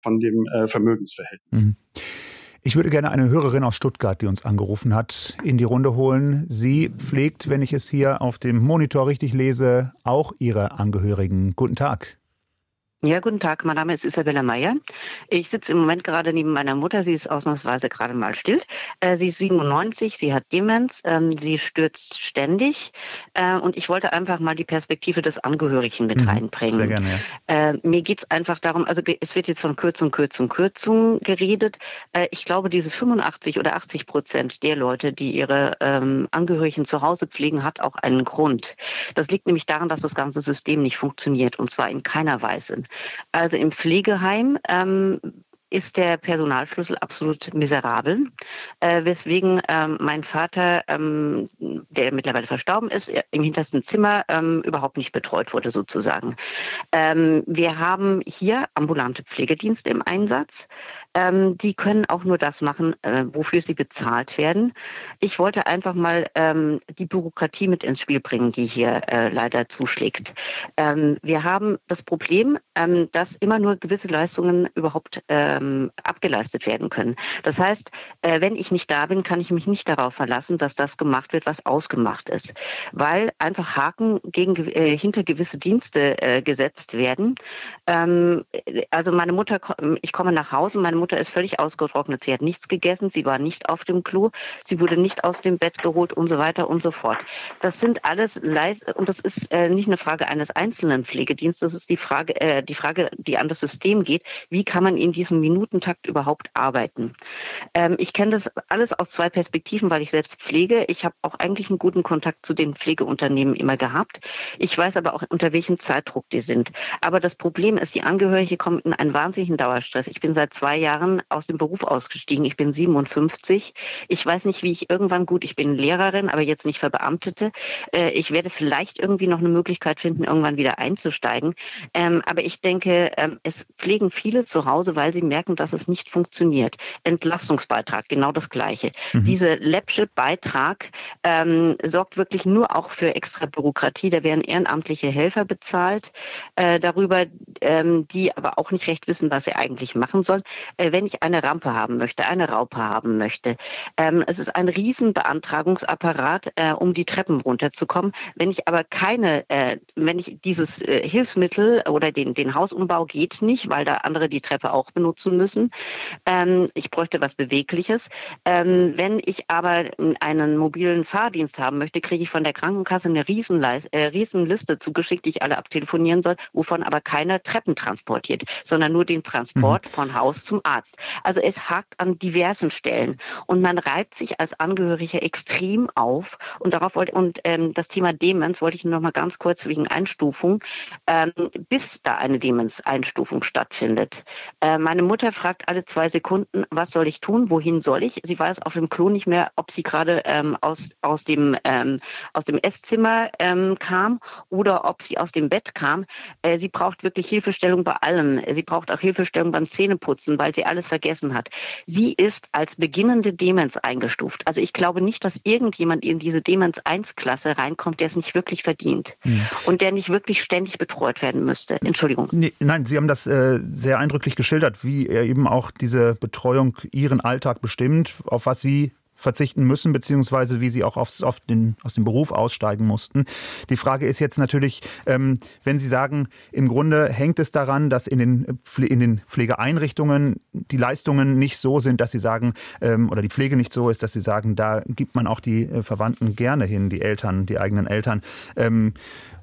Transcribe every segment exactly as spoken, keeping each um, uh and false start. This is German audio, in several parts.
von dem äh, Vermögensverhältnis. Mhm. Ich würde gerne eine Hörerin aus Stuttgart, die uns angerufen hat, in die Runde holen. Sie pflegt, wenn ich es hier auf dem Monitor richtig lese, auch ihre Angehörigen. Guten Tag. Ja, guten Tag, mein Name ist Isabella Meyer. Ich sitze im Moment gerade neben meiner Mutter, sie ist ausnahmsweise gerade mal still. Äh, sie ist siebenundneunzig, sie hat Demenz, ähm, sie stürzt ständig äh, und ich wollte einfach mal die Perspektive des Angehörigen mit mhm, reinbringen. Sehr gerne, ja. Äh, mir geht es einfach darum, also es wird jetzt von Kürzung, Kürzung, Kürzung geredet. Äh, ich glaube, diese fünfundachtzig oder achtzig Prozent der Leute, die ihre ähm, Angehörigen zu Hause pflegen, hat auch einen Grund. Das liegt nämlich daran, dass das ganze System nicht funktioniert und zwar in keiner Weise. Also im Pflegeheim ähm, ist der Personalschlüssel absolut miserabel, äh, weswegen ähm, mein Vater, ähm, der mittlerweile verstorben ist, im hintersten Zimmer ähm, überhaupt nicht betreut wurde sozusagen. Ähm, wir haben hier ambulante Pflegedienste im Einsatz. Ähm, die können auch nur das machen, äh, wofür sie bezahlt werden. Ich wollte einfach mal ähm, die Bürokratie mit ins Spiel bringen, die hier äh, leider zuschlägt. Ähm, wir haben das Problem, ähm, dass immer nur gewisse Leistungen überhaupt äh, abgeleistet werden können. Das heißt, äh, wenn ich nicht da bin, kann ich mich nicht darauf verlassen, dass das gemacht wird, was ausgemacht ist. Weil einfach Haken gegen, äh, hinter gewisse Dienste äh, gesetzt werden. Ähm, also meine Mutter, ich komme nach Hause, meine Mutter ist völlig ausgetrocknet. Sie hat nichts gegessen, sie war nicht auf dem Klo, sie wurde nicht aus dem Bett geholt und so weiter und so fort. Das sind alles Leist- und das ist äh, nicht eine Frage eines einzelnen Pflegedienstes, das ist die Frage, äh, die Frage, die an das System geht. Wie kann man in diesem Minutentakt überhaupt arbeiten? Ähm, ich kenne das alles aus zwei Perspektiven, weil ich selbst pflege. Ich habe auch eigentlich einen guten Kontakt zu den Pflegeunternehmen immer gehabt. Ich weiß aber auch, unter welchem Zeitdruck die sind. Aber das Problem ist, die Angehörige kommen in einen wahnsinnigen Dauerstress. Ich bin seit zwei Jahren aus dem Beruf ausgestiegen. Ich bin siebenundfünfzig. Ich weiß nicht, wie ich irgendwann, gut, ich bin Lehrerin, aber jetzt nicht Verbeamtete. Äh, ich werde vielleicht irgendwie noch eine Möglichkeit finden, irgendwann wieder einzusteigen. Ähm, aber ich denke, ähm, es pflegen viele zu Hause, weil sie merken, dass es nicht funktioniert. Entlastungsbeitrag, genau das Gleiche. Mhm. Dieser läppsche Beitrag ähm, sorgt wirklich nur auch für extra Bürokratie. Da werden ehrenamtliche Helfer bezahlt, äh, darüber, ähm, die aber auch nicht recht wissen, was sie eigentlich machen sollen. Äh, wenn ich eine Rampe haben möchte, eine Raupe haben möchte. Ähm, es ist ein riesen Beantragungsapparat, äh, um die Treppen runterzukommen. Wenn ich aber keine, äh, wenn ich dieses äh, Hilfsmittel oder den, den Hausumbau geht nicht, weil da andere die Treppe auch benutzen müssen. Ähm, ich bräuchte was Bewegliches. Ähm, wenn ich aber einen mobilen Fahrdienst haben möchte, kriege ich von der Krankenkasse eine Riesenleis- äh, Riesenliste zugeschickt, die ich alle abtelefonieren soll, wovon aber keiner Treppen transportiert, sondern nur den Transport mhm. von Haus zum Arzt. Also es hakt an diversen Stellen und man reibt sich als Angehöriger extrem auf und darauf wollte, und ähm, das Thema Demenz wollte ich nur noch mal ganz kurz wegen Einstufung, ähm, bis da eine Demenz-Einstufung stattfindet. Äh, meine Mutter fragt alle zwei Sekunden, was soll ich tun, wohin soll ich? Sie weiß auf dem Klo nicht mehr, ob sie gerade ähm, aus, aus, dem, ähm, aus dem Esszimmer ähm, kam oder ob sie aus dem Bett kam. Äh, sie braucht wirklich Hilfestellung bei allem. Sie braucht auch Hilfestellung beim Zähneputzen, weil sie alles vergessen hat. Sie ist als beginnende Demenz eingestuft. Also ich glaube nicht, dass irgendjemand in diese Demenz eins Klasse reinkommt, der es nicht wirklich verdient hm. und der nicht wirklich ständig betreut werden müsste. Entschuldigung. Nee, nein, Sie haben das äh, sehr eindrücklich geschildert, wie eben auch diese Betreuung Ihren Alltag bestimmt, auf was Sie verzichten müssen, beziehungsweise wie Sie auch aufs, auf den, aus dem Beruf aussteigen mussten. Die Frage ist jetzt natürlich, ähm, wenn Sie sagen, im Grunde hängt es daran, dass in den, Pfle- in den Pflegeeinrichtungen die Leistungen nicht so sind, dass Sie sagen, ähm, oder die Pflege nicht so ist, dass Sie sagen, da gibt man auch die äh, Verwandten gerne hin, die Eltern, die eigenen Eltern. Ähm,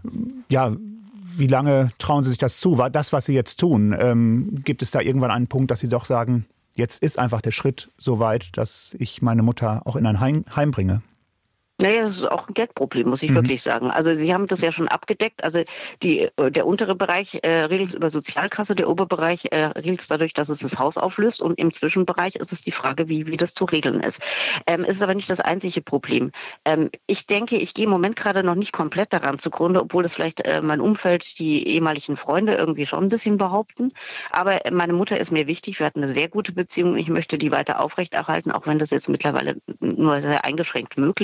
ja, wie lange trauen Sie sich das zu? War das, was Sie jetzt tun? Ähm, gibt es da irgendwann einen Punkt, dass Sie doch sagen, jetzt ist einfach der Schritt so weit, dass ich meine Mutter auch in ein Heim, Heim bringe? Naja, das ist auch ein Geldproblem, muss ich mhm. wirklich sagen. Also Sie haben das ja schon abgedeckt. Also die, der untere Bereich äh, regelt es über Sozialkasse, der Oberbereich äh, regelt es dadurch, dass es das Haus auflöst. Und im Zwischenbereich ist es die Frage, wie, wie das zu regeln ist. Ähm, es ist aber nicht das einzige Problem. Ähm, ich denke, ich gehe im Moment gerade noch nicht komplett daran zugrunde, obwohl es vielleicht äh, mein Umfeld, die ehemaligen Freunde irgendwie schon ein bisschen behaupten. Aber meine Mutter ist mir wichtig. Wir hatten eine sehr gute Beziehung. Ich möchte die weiter aufrechterhalten, auch wenn das jetzt mittlerweile nur sehr eingeschränkt möglich ist.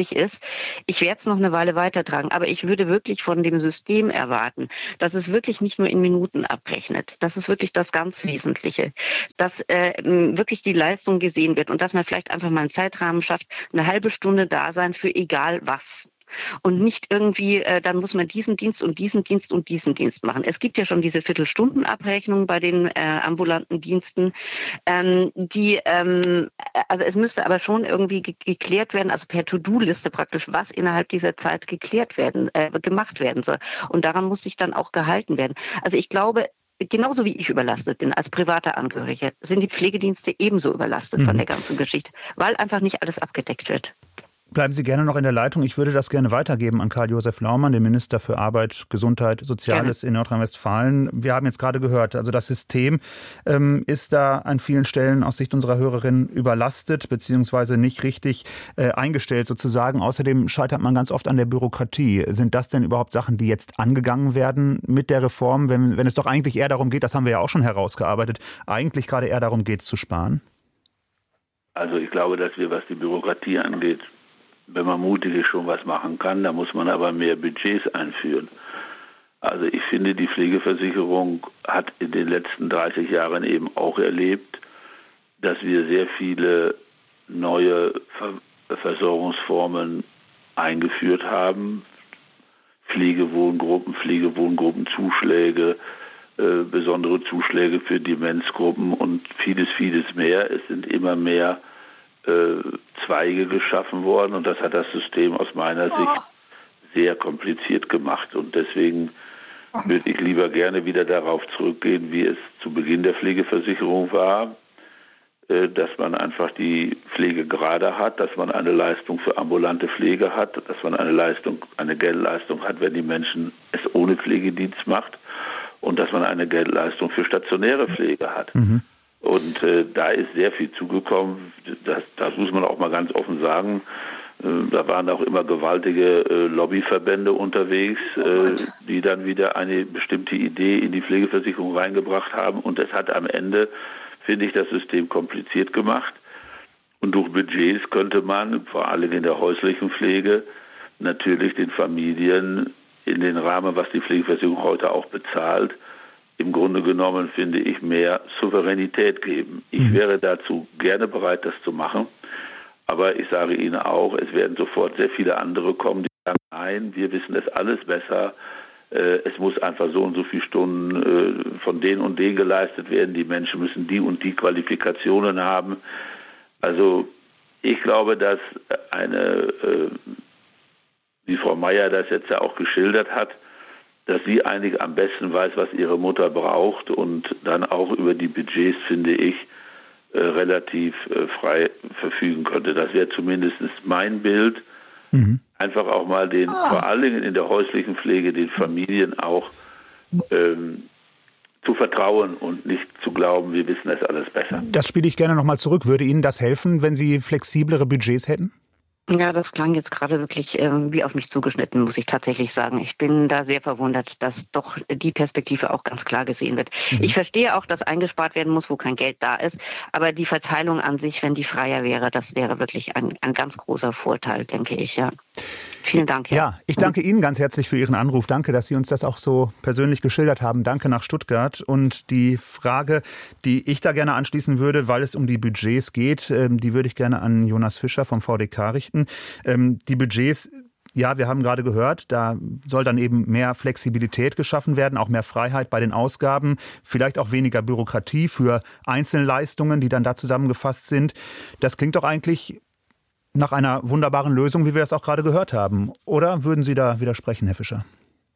Ich werde es noch eine Weile weitertragen, aber ich würde wirklich von dem System erwarten, dass es wirklich nicht nur in Minuten abrechnet. Das ist wirklich das ganz Wesentliche, dass äh, wirklich die Leistung gesehen wird und dass man vielleicht einfach mal einen Zeitrahmen schafft, eine halbe Stunde da sein für egal was. Und nicht irgendwie, äh, dann muss man diesen Dienst und diesen Dienst und diesen Dienst machen. Es gibt ja schon diese Viertelstundenabrechnung bei den äh, ambulanten Diensten, ähm, die, ähm, also es müsste aber schon irgendwie ge- geklärt werden, also per To-Do-Liste praktisch, was innerhalb dieser Zeit geklärt werden, äh, gemacht werden soll. Und daran muss sich dann auch gehalten werden. Also ich glaube, genauso wie ich überlastet bin als privater Angehöriger, sind die Pflegedienste ebenso überlastet Mhm. von der ganzen Geschichte, weil einfach nicht alles abgedeckt wird. Bleiben Sie gerne noch in der Leitung. Ich würde das gerne weitergeben an Karl-Josef Laumann, den Minister für Arbeit, Gesundheit, Soziales gerne in Nordrhein-Westfalen. Wir haben jetzt gerade gehört, also das System ähm, ist da an vielen Stellen aus Sicht unserer Hörerin überlastet beziehungsweise nicht richtig äh, eingestellt sozusagen. Außerdem scheitert man ganz oft an der Bürokratie. Sind das denn überhaupt Sachen, die jetzt angegangen werden mit der Reform, wenn, wenn es doch eigentlich eher darum geht, das haben wir ja auch schon herausgearbeitet, eigentlich gerade eher darum geht, zu sparen? Also ich glaube, dass wir, was die Bürokratie angeht, wenn man mutig ist, schon was machen kann, da muss man aber mehr Budgets einführen. Also ich finde, die Pflegeversicherung hat in den letzten dreißig Jahren eben auch erlebt, dass wir sehr viele neue Ver- Versorgungsformen eingeführt haben. Pflegewohngruppen, Pflegewohngruppenzuschläge, äh, besondere Zuschläge für Demenzgruppen und vieles, vieles mehr. Es sind immer mehr Zweige geschaffen worden und das hat das System aus meiner Sicht sehr kompliziert gemacht und deswegen würde ich lieber gerne wieder darauf zurückgehen, wie es zu Beginn der Pflegeversicherung war, dass man einfach die Pflege gerade hat, dass man eine Leistung für ambulante Pflege hat, dass man eine Leistung, eine Geldleistung hat, wenn die Menschen es ohne Pflegedienst macht und dass man eine Geldleistung für stationäre Pflege hat. Mhm. Und äh, da ist sehr viel zugekommen, das, das muss man auch mal ganz offen sagen. Äh, da waren auch immer gewaltige äh, Lobbyverbände unterwegs, äh, die dann wieder eine bestimmte Idee in die Pflegeversicherung reingebracht haben. Und es hat am Ende, finde ich, das System kompliziert gemacht. Und durch Budgets könnte man, vor allem in der häuslichen Pflege, natürlich den Familien in den Rahmen, was die Pflegeversicherung heute auch bezahlt, im Grunde genommen, finde ich, mehr Souveränität geben. Ich mhm. wäre dazu gerne bereit, das zu machen. Aber ich sage Ihnen auch, es werden sofort sehr viele andere kommen, die sagen, nein, wir wissen es alles besser. Äh, es muss einfach so und so viele Stunden äh, von den und den geleistet werden. Die Menschen müssen die und die Qualifikationen haben. Also ich glaube, dass eine, äh, wie Frau Meier das jetzt ja auch geschildert hat, dass sie eigentlich am besten weiß, was ihre Mutter braucht und dann auch über die Budgets, finde ich, äh, relativ äh, frei verfügen könnte. Das wäre zumindest mein Bild. Mhm. Einfach auch mal den, ah. vor allen Dingen in der häuslichen Pflege, den Familien auch ähm, zu vertrauen und nicht zu glauben, wir wissen das alles besser. Das spiele ich gerne nochmal zurück. Würde Ihnen das helfen, wenn Sie flexiblere Budgets hätten? Ja, das klang jetzt gerade wirklich äh, wie auf mich zugeschnitten, muss ich tatsächlich sagen. Ich bin da sehr verwundert, dass doch die Perspektive auch ganz klar gesehen wird. Mhm. Ich verstehe auch, dass eingespart werden muss, wo kein Geld da ist. Aber die Verteilung an sich, wenn die freier wäre, das wäre wirklich ein, ein ganz großer Vorteil, denke ich, ja. Vielen Dank. Ja. ja, ich danke Ihnen ganz herzlich für Ihren Anruf. Danke, dass Sie uns das auch so persönlich geschildert haben. Danke nach Stuttgart. Und die Frage, die ich da gerne anschließen würde, weil es um die Budgets geht, die würde ich gerne an Jonas Fischer vom V D K richten. Die Budgets, ja, wir haben gerade gehört, da soll dann eben mehr Flexibilität geschaffen werden, auch mehr Freiheit bei den Ausgaben, vielleicht auch weniger Bürokratie für Einzelleistungen, die dann da zusammengefasst sind. Das klingt doch eigentlich nach einer wunderbaren Lösung, wie wir es auch gerade gehört haben. Oder würden Sie da widersprechen, Herr Fischer?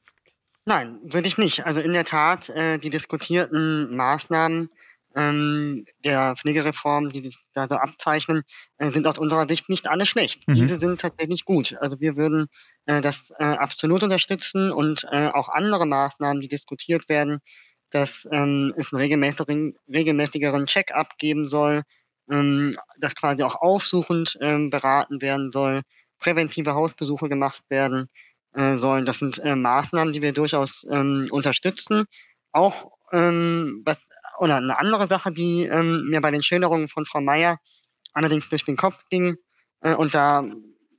Nein, würde ich nicht. Also in der Tat, äh, die diskutierten Maßnahmen ähm, der Pflegereform, die sich da so abzeichnen, äh, sind aus unserer Sicht nicht alle schlecht. Mhm. Diese sind tatsächlich gut. Also wir würden äh, das äh, absolut unterstützen und äh, auch andere Maßnahmen, die diskutiert werden, dass ähm, es einen regelmäßigeren, regelmäßigeren Check-up geben soll, dass quasi auch aufsuchend ähm, beraten werden soll, präventive Hausbesuche gemacht werden äh, sollen. Das sind äh, Maßnahmen, die wir durchaus ähm, unterstützen. Auch ähm, was oder eine andere Sache, die ähm, mir bei den Schilderungen von Frau Meier allerdings durch den Kopf ging, äh, und da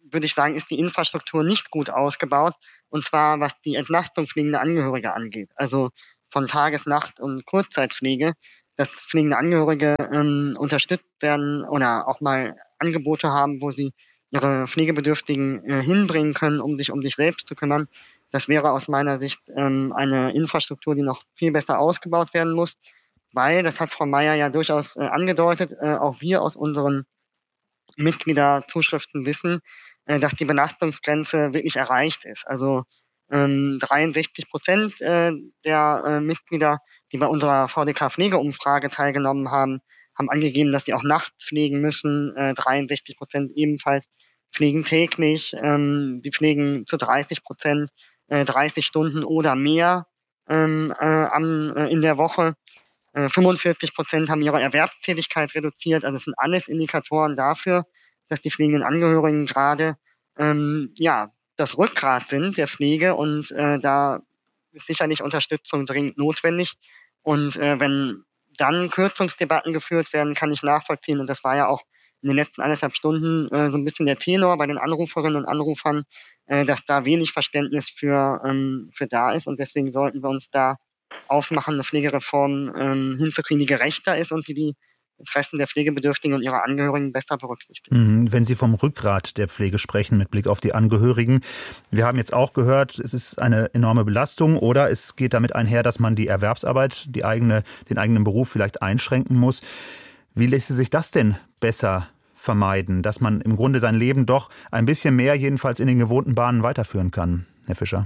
würde ich sagen, ist die Infrastruktur nicht gut ausgebaut. Und zwar was die Entlastung pflegender Angehörige angeht. Also von Tages-, Nacht- und Kurzzeitpflege, dass pflegende Angehörige ähm, unterstützt werden oder auch mal Angebote haben, wo sie ihre Pflegebedürftigen äh, hinbringen können, um sich um sich selbst zu kümmern. Das wäre aus meiner Sicht ähm, eine Infrastruktur, die noch viel besser ausgebaut werden muss, weil, das hat Frau Meier ja durchaus äh, angedeutet, äh, auch wir aus unseren Mitgliederzuschriften wissen, äh, dass die Belastungsgrenze wirklich erreicht ist. Also ähm, dreiundsechzig Prozent äh, der äh, Mitglieder, die bei unserer V D K-Pflegeumfrage teilgenommen haben, haben angegeben, dass sie auch nachts pflegen müssen. Äh, dreiundsechzig Prozent ebenfalls pflegen täglich. Ähm, die pflegen zu dreißig Prozent äh, dreißig Stunden oder mehr ähm, äh, am, äh, in der Woche. Äh, fünfundvierzig Prozent haben ihre Erwerbstätigkeit reduziert. Also es sind alles Indikatoren dafür, dass die pflegenden Angehörigen gerade ähm, ja, das Rückgrat sind der Pflege und äh, da ist sicherlich Unterstützung dringend notwendig. Und äh, wenn dann Kürzungsdebatten geführt werden, kann ich nachvollziehen. Und das war ja auch in den letzten anderthalb Stunden äh, so ein bisschen der Tenor bei den Anruferinnen und Anrufern, äh, dass da wenig Verständnis für, ähm, für da ist. Und deswegen sollten wir uns da aufmachen, eine Pflegereform ähm, hinzukriegen, die gerechter ist und die die Interessen der Pflegebedürftigen und ihrer Angehörigen besser berücksichtigt. Wenn Sie vom Rückgrat der Pflege sprechen mit Blick auf die Angehörigen, wir haben jetzt auch gehört, es ist eine enorme Belastung oder es geht damit einher, dass man die Erwerbsarbeit, die eigene, den eigenen Beruf vielleicht einschränken muss. Wie lässt sich das denn besser vermeiden, dass man im Grunde sein Leben doch ein bisschen mehr, jedenfalls in den gewohnten Bahnen, weiterführen kann, Herr Fischer?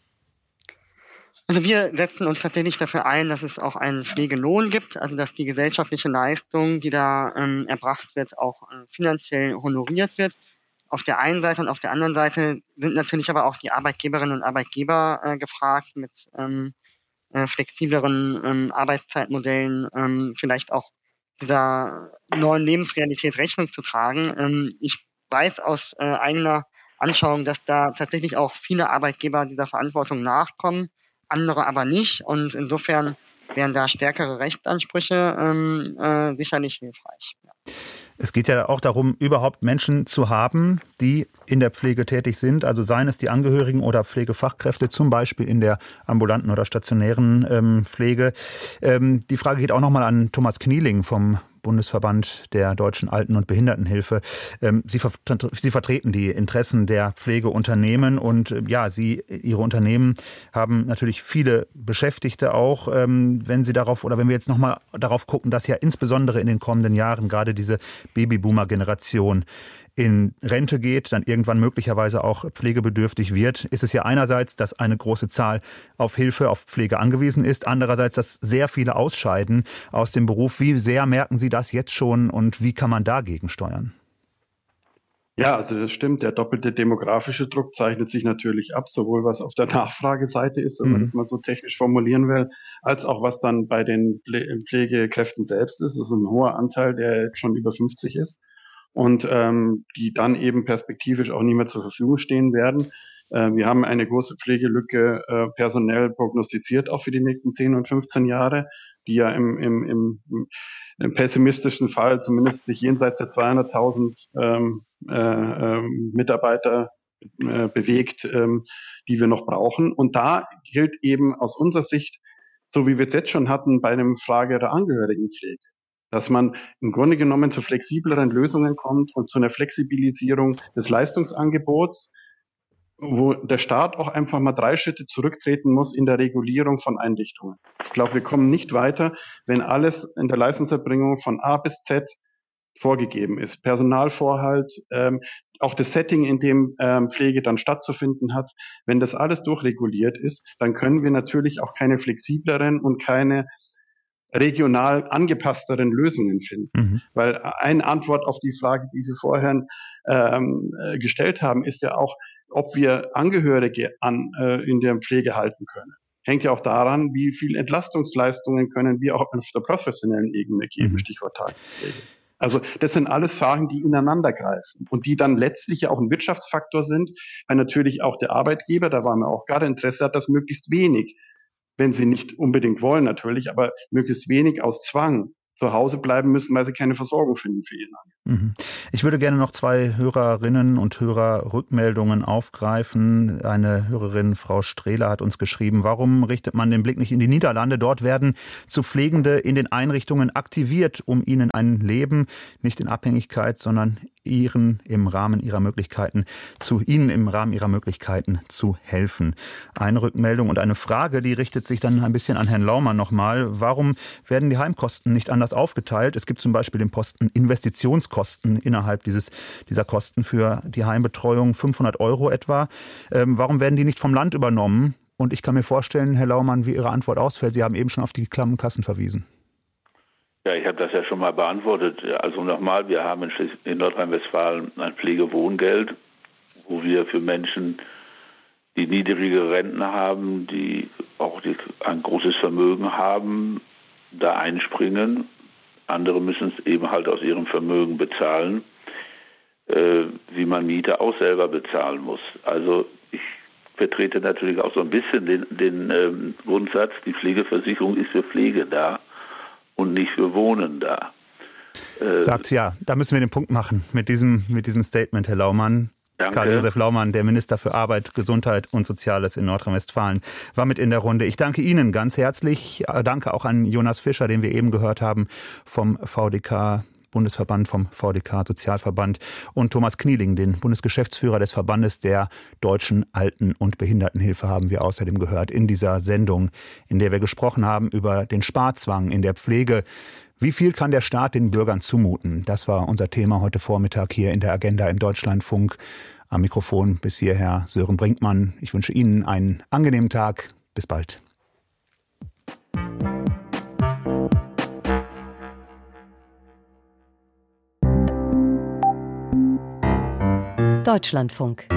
Also wir setzen uns tatsächlich dafür ein, dass es auch einen Pflegelohn gibt, also dass die gesellschaftliche Leistung, die da ähm, erbracht wird, auch äh, finanziell honoriert wird. Auf der einen Seite und auf der anderen Seite sind natürlich aber auch die Arbeitgeberinnen und Arbeitgeber äh, gefragt, mit ähm, äh, flexibleren ähm, Arbeitszeitmodellen ähm, vielleicht auch dieser neuen Lebensrealität Rechnung zu tragen. Ähm, ich weiß aus äh, eigener Anschauung, dass da tatsächlich auch viele Arbeitgeber dieser Verantwortung nachkommen, andere aber nicht. Und insofern wären da stärkere Rechtsansprüche ähm, äh, sicherlich hilfreich. Ja. Es geht ja auch darum, überhaupt Menschen zu haben, die in der Pflege tätig sind. Also seien es die Angehörigen oder Pflegefachkräfte, zum Beispiel in der ambulanten oder stationären ähm, Pflege. Ähm, die Frage geht auch nochmal an Thomas Knieling vom Bundesverband der Deutschen Alten- und Behindertenhilfe. Sie, ver- Sie vertreten die Interessen der Pflegeunternehmen und ja, Sie, Ihre Unternehmen haben natürlich viele Beschäftigte auch. Wenn Sie darauf oder wenn wir jetzt nochmal darauf gucken, dass ja insbesondere in den kommenden Jahren gerade diese Babyboomer-Generation in Rente geht, dann irgendwann möglicherweise auch pflegebedürftig wird, ist es ja einerseits, dass eine große Zahl auf Hilfe, auf Pflege angewiesen ist, andererseits, dass sehr viele ausscheiden aus dem Beruf. Wie sehr merken Sie das jetzt schon und wie kann man dagegen steuern? Ja, also das stimmt. Der doppelte demografische Druck zeichnet sich natürlich ab, sowohl was auf der Nachfrageseite ist, wenn man Mhm. das mal so technisch formulieren will, als auch was dann bei den Pflegekräften selbst ist. Das ist ein hoher Anteil, der jetzt schon über fünfzig ist. Und ähm, die dann eben perspektivisch auch nicht mehr zur Verfügung stehen werden. Äh, wir haben eine große Pflegelücke äh, personell prognostiziert, auch für die nächsten zehn und fünfzehn Jahre, die ja im, im, im, im pessimistischen Fall zumindest sich jenseits der zweihunderttausend ähm, äh, äh, Mitarbeiter äh, bewegt, ähm, die wir noch brauchen. Und da gilt eben aus unserer Sicht, so wie wir es jetzt schon hatten, bei der Frage der Angehörigenpflege, dass man im Grunde genommen zu flexibleren Lösungen kommt und zu einer Flexibilisierung des Leistungsangebots, wo der Staat auch einfach mal drei Schritte zurücktreten muss in der Regulierung von Einrichtungen. Ich glaube, wir kommen nicht weiter, wenn alles in der Leistungserbringung von A bis Z vorgegeben ist. Personalvorhalt, ähm, auch das Setting, in dem ähm, Pflege dann stattzufinden hat, wenn das alles durchreguliert ist, dann können wir natürlich auch keine flexibleren und keine regional angepassteren Lösungen finden. Mhm. Weil eine Antwort auf die Frage, die Sie vorher ähm, gestellt haben, ist ja auch, ob wir Angehörige an, äh, in der Pflege halten können. Hängt ja auch daran, wie viel Entlastungsleistungen können wir auch auf der professionellen Ebene geben, mhm. Stichwort Tagespflege. Also das sind alles Fragen, die ineinander greifen und die dann letztlich ja auch ein Wirtschaftsfaktor sind, weil natürlich auch der Arbeitgeber, da waren wir auch gerade, Interesse hat, dass möglichst wenig, wenn sie nicht unbedingt wollen natürlich, aber möglichst wenig aus Zwang zu Hause bleiben müssen, weil sie keine Versorgung finden für ihren Angehörigen. Ich würde gerne noch zwei Hörerinnen und Hörer Rückmeldungen aufgreifen. Eine Hörerin, Frau Strehler, hat uns geschrieben, warum richtet man den Blick nicht in die Niederlande? Dort werden zu Pflegende in den Einrichtungen aktiviert, um ihnen ein Leben, nicht in Abhängigkeit, sondern ihren im Rahmen ihrer Möglichkeiten zu ihnen im Rahmen ihrer Möglichkeiten zu helfen. Eine Rückmeldung und eine Frage, die richtet sich dann ein bisschen an Herrn Laumann nochmal. Warum werden die Heimkosten nicht anders aufgeteilt? Es gibt zum Beispiel den Posten Investitionskosten innerhalb dieses, dieser Kosten für die Heimbetreuung, fünfhundert Euro etwa. Ähm, warum werden die nicht vom Land übernommen? Und ich kann mir vorstellen, Herr Laumann, wie Ihre Antwort ausfällt. Sie haben eben schon auf die klammen Kassen verwiesen. Ja, ich habe das ja schon mal beantwortet. Also nochmal, wir haben in Nordrhein-Westfalen ein Pflegewohngeld, wo wir für Menschen, die niedrige Renten haben, die auch ein großes Vermögen haben, da einspringen. Andere müssen es eben halt aus ihrem Vermögen bezahlen, äh, wie man Miete auch selber bezahlen muss. Also ich vertrete natürlich auch so ein bisschen den, den ähm, Grundsatz, die Pflegeversicherung ist für Pflege da und nicht für Wohnen da. Äh, Sagt ja, da müssen wir den Punkt machen mit diesem, mit diesem Statement, Herr Laumann. Danke. Karl-Josef Laumann, der Minister für Arbeit, Gesundheit und Soziales in Nordrhein-Westfalen, war mit in der Runde. Ich danke Ihnen ganz herzlich. Danke auch an Jonas Fischer, den wir eben gehört haben vom V D K, Bundesverband, vom V D K Sozialverband, und Thomas Knieling, den Bundesgeschäftsführer des Verbandes der Deutschen Alten- und Behindertenhilfe, haben wir außerdem gehört in dieser Sendung, in der wir gesprochen haben über den Sparzwang in der Pflege. Wie viel kann der Staat den Bürgern zumuten? Das war unser Thema heute Vormittag hier in der Agenda im Deutschlandfunk. Am Mikrofon bis hierher Sören Brinkmann. Ich wünsche Ihnen einen angenehmen Tag. Bis bald. Deutschlandfunk.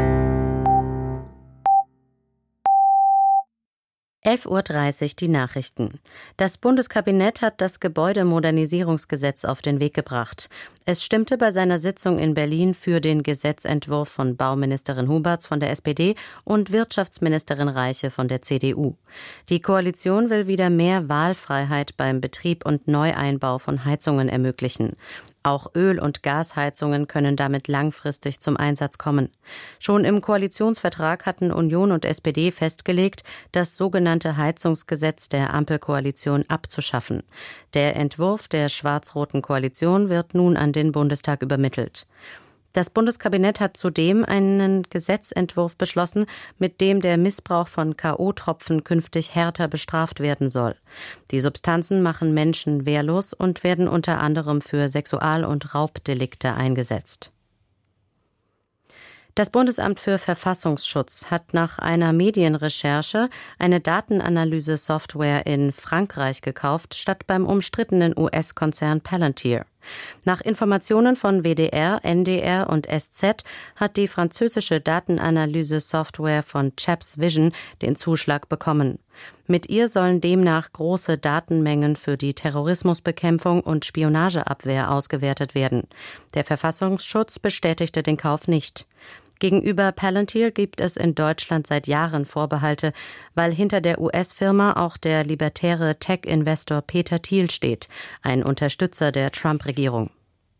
elf Uhr dreißig die Nachrichten. Das Bundeskabinett hat das Gebäudemodernisierungsgesetz auf den Weg gebracht. Es stimmte bei seiner Sitzung in Berlin für den Gesetzentwurf von Bauministerin Huberts von der S P D und Wirtschaftsministerin Reiche von der C D U. Die Koalition will wieder mehr Wahlfreiheit beim Betrieb und Neueinbau von Heizungen ermöglichen. Auch Öl- und Gasheizungen können damit langfristig zum Einsatz kommen. Schon im Koalitionsvertrag hatten Union und S P D festgelegt, das sogenannte Heizungsgesetz der Ampelkoalition abzuschaffen. Der Entwurf der schwarz-roten Koalition wird nun an den Bundestag übermittelt. Das Bundeskabinett hat zudem einen Gesetzentwurf beschlossen, mit dem der Missbrauch von K O-Tropfen künftig härter bestraft werden soll. Die Substanzen machen Menschen wehrlos und werden unter anderem für Sexual- und Raubdelikte eingesetzt. Das Bundesamt für Verfassungsschutz hat nach einer Medienrecherche eine Datenanalyse-Software in Frankreich gekauft, statt beim umstrittenen U S-Konzern Palantir. Nach Informationen von W D R, N D R und S Z hat die französische Datenanalyse-Software von Chaps Vision den Zuschlag bekommen. Mit ihr sollen demnach große Datenmengen für die Terrorismusbekämpfung und Spionageabwehr ausgewertet werden. Der Verfassungsschutz bestätigte den Kauf nicht. Gegenüber Palantir gibt es in Deutschland seit Jahren Vorbehalte, weil hinter der U S-Firma auch der libertäre Tech-Investor Peter Thiel steht, ein Unterstützer der Trump-Regierung.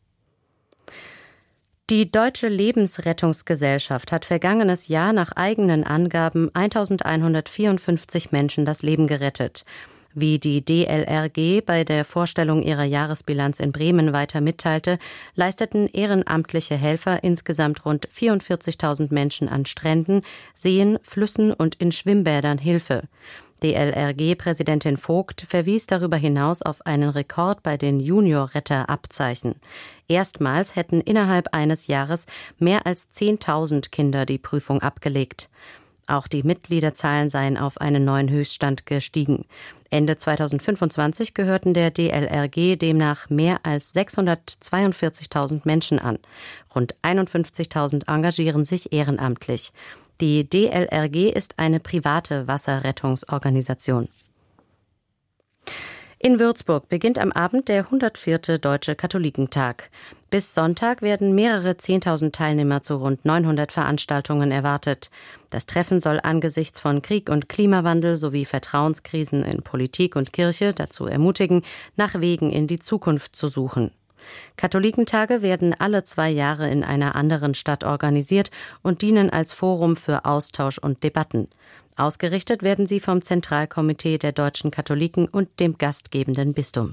Die Deutsche Lebensrettungsgesellschaft hat vergangenes Jahr nach eigenen Angaben eintausendeinhundertvierundfünfzig Menschen das Leben gerettet. Wie die D L R G bei der Vorstellung ihrer Jahresbilanz in Bremen weiter mitteilte, leisteten ehrenamtliche Helfer insgesamt rund vierundvierzigtausend Menschen an Stränden, Seen, Flüssen und in Schwimmbädern Hilfe. D L R G-Präsidentin Vogt verwies darüber hinaus auf einen Rekord bei den Junior-Retter-Abzeichen. Erstmals hätten innerhalb eines Jahres mehr als zehntausend Kinder die Prüfung abgelegt. Auch die Mitgliederzahlen seien auf einen neuen Höchststand gestiegen. Ende zweitausendfünfundzwanzig gehörten der D L R G demnach mehr als sechshundertzweiundvierzigtausend Menschen an. Rund einundfünfzigtausend engagieren sich ehrenamtlich. Die D L R G ist eine private Wasserrettungsorganisation. In Würzburg beginnt am Abend der hundertvierte Deutsche Katholikentag. Bis Sonntag werden mehrere Zehntausend Teilnehmer zu rund neunhundert Veranstaltungen erwartet. Das Treffen soll angesichts von Krieg und Klimawandel sowie Vertrauenskrisen in Politik und Kirche dazu ermutigen, nach Wegen in die Zukunft zu suchen. Katholikentage werden alle zwei Jahre in einer anderen Stadt organisiert und dienen als Forum für Austausch und Debatten. Ausgerichtet werden sie vom Zentralkomitee der deutschen Katholiken und dem gastgebenden Bistum.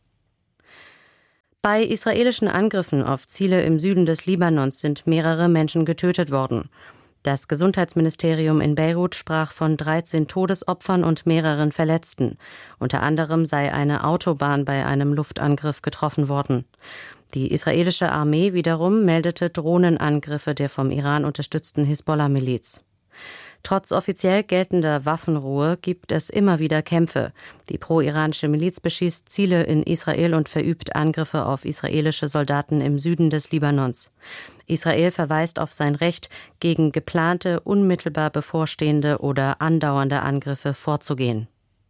Bei israelischen Angriffen auf Ziele im Süden des Libanons sind mehrere Menschen getötet worden. Das Gesundheitsministerium in Beirut sprach von dreizehn Todesopfern und mehreren Verletzten. Unter anderem sei eine Autobahn bei einem Luftangriff getroffen worden. Die israelische Armee wiederum meldete Drohnenangriffe der vom Iran unterstützten Hisbollah-Miliz. Trotz offiziell geltender Waffenruhe gibt es immer wieder Kämpfe. Die pro-iranische Miliz beschießt Ziele in Israel und verübt Angriffe auf israelische Soldaten im Süden des Libanons. Israel verweist auf sein Recht, gegen geplante, unmittelbar bevorstehende oder andauernde Angriffe vorzugehen.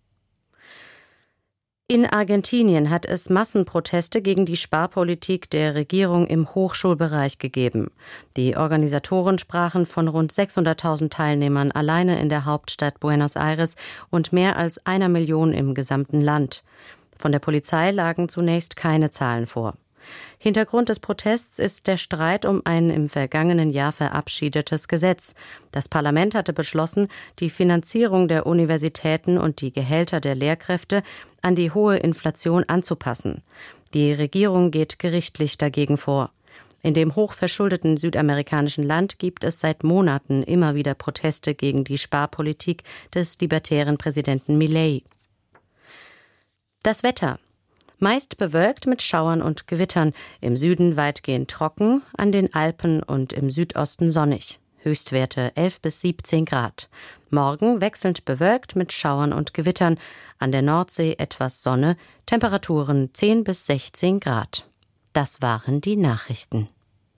In Argentinien hat es Massenproteste gegen die Sparpolitik der Regierung im Hochschulbereich gegeben. Die Organisatoren sprachen von rund sechshunderttausend Teilnehmern alleine in der Hauptstadt Buenos Aires und mehr als einer Million im gesamten Land. Von der Polizei lagen zunächst keine Zahlen vor. Hintergrund des Protests ist der Streit um ein im vergangenen Jahr verabschiedetes Gesetz. Das Parlament hatte beschlossen, die Finanzierung der Universitäten und die Gehälter der Lehrkräfte an die hohe Inflation anzupassen. Die Regierung geht gerichtlich dagegen vor. In dem hochverschuldeten südamerikanischen Land gibt es seit Monaten immer wieder Proteste gegen die Sparpolitik des libertären Präsidenten Milei. Das Wetter. Meist bewölkt mit Schauern und Gewittern, im Süden weitgehend trocken, an den Alpen und im Südosten sonnig. Höchstwerte elf bis siebzehn Grad. Morgen wechselnd bewölkt mit Schauern und Gewittern, an der Nordsee etwas Sonne, Temperaturen zehn bis sechzehn Grad. Das waren die Nachrichten.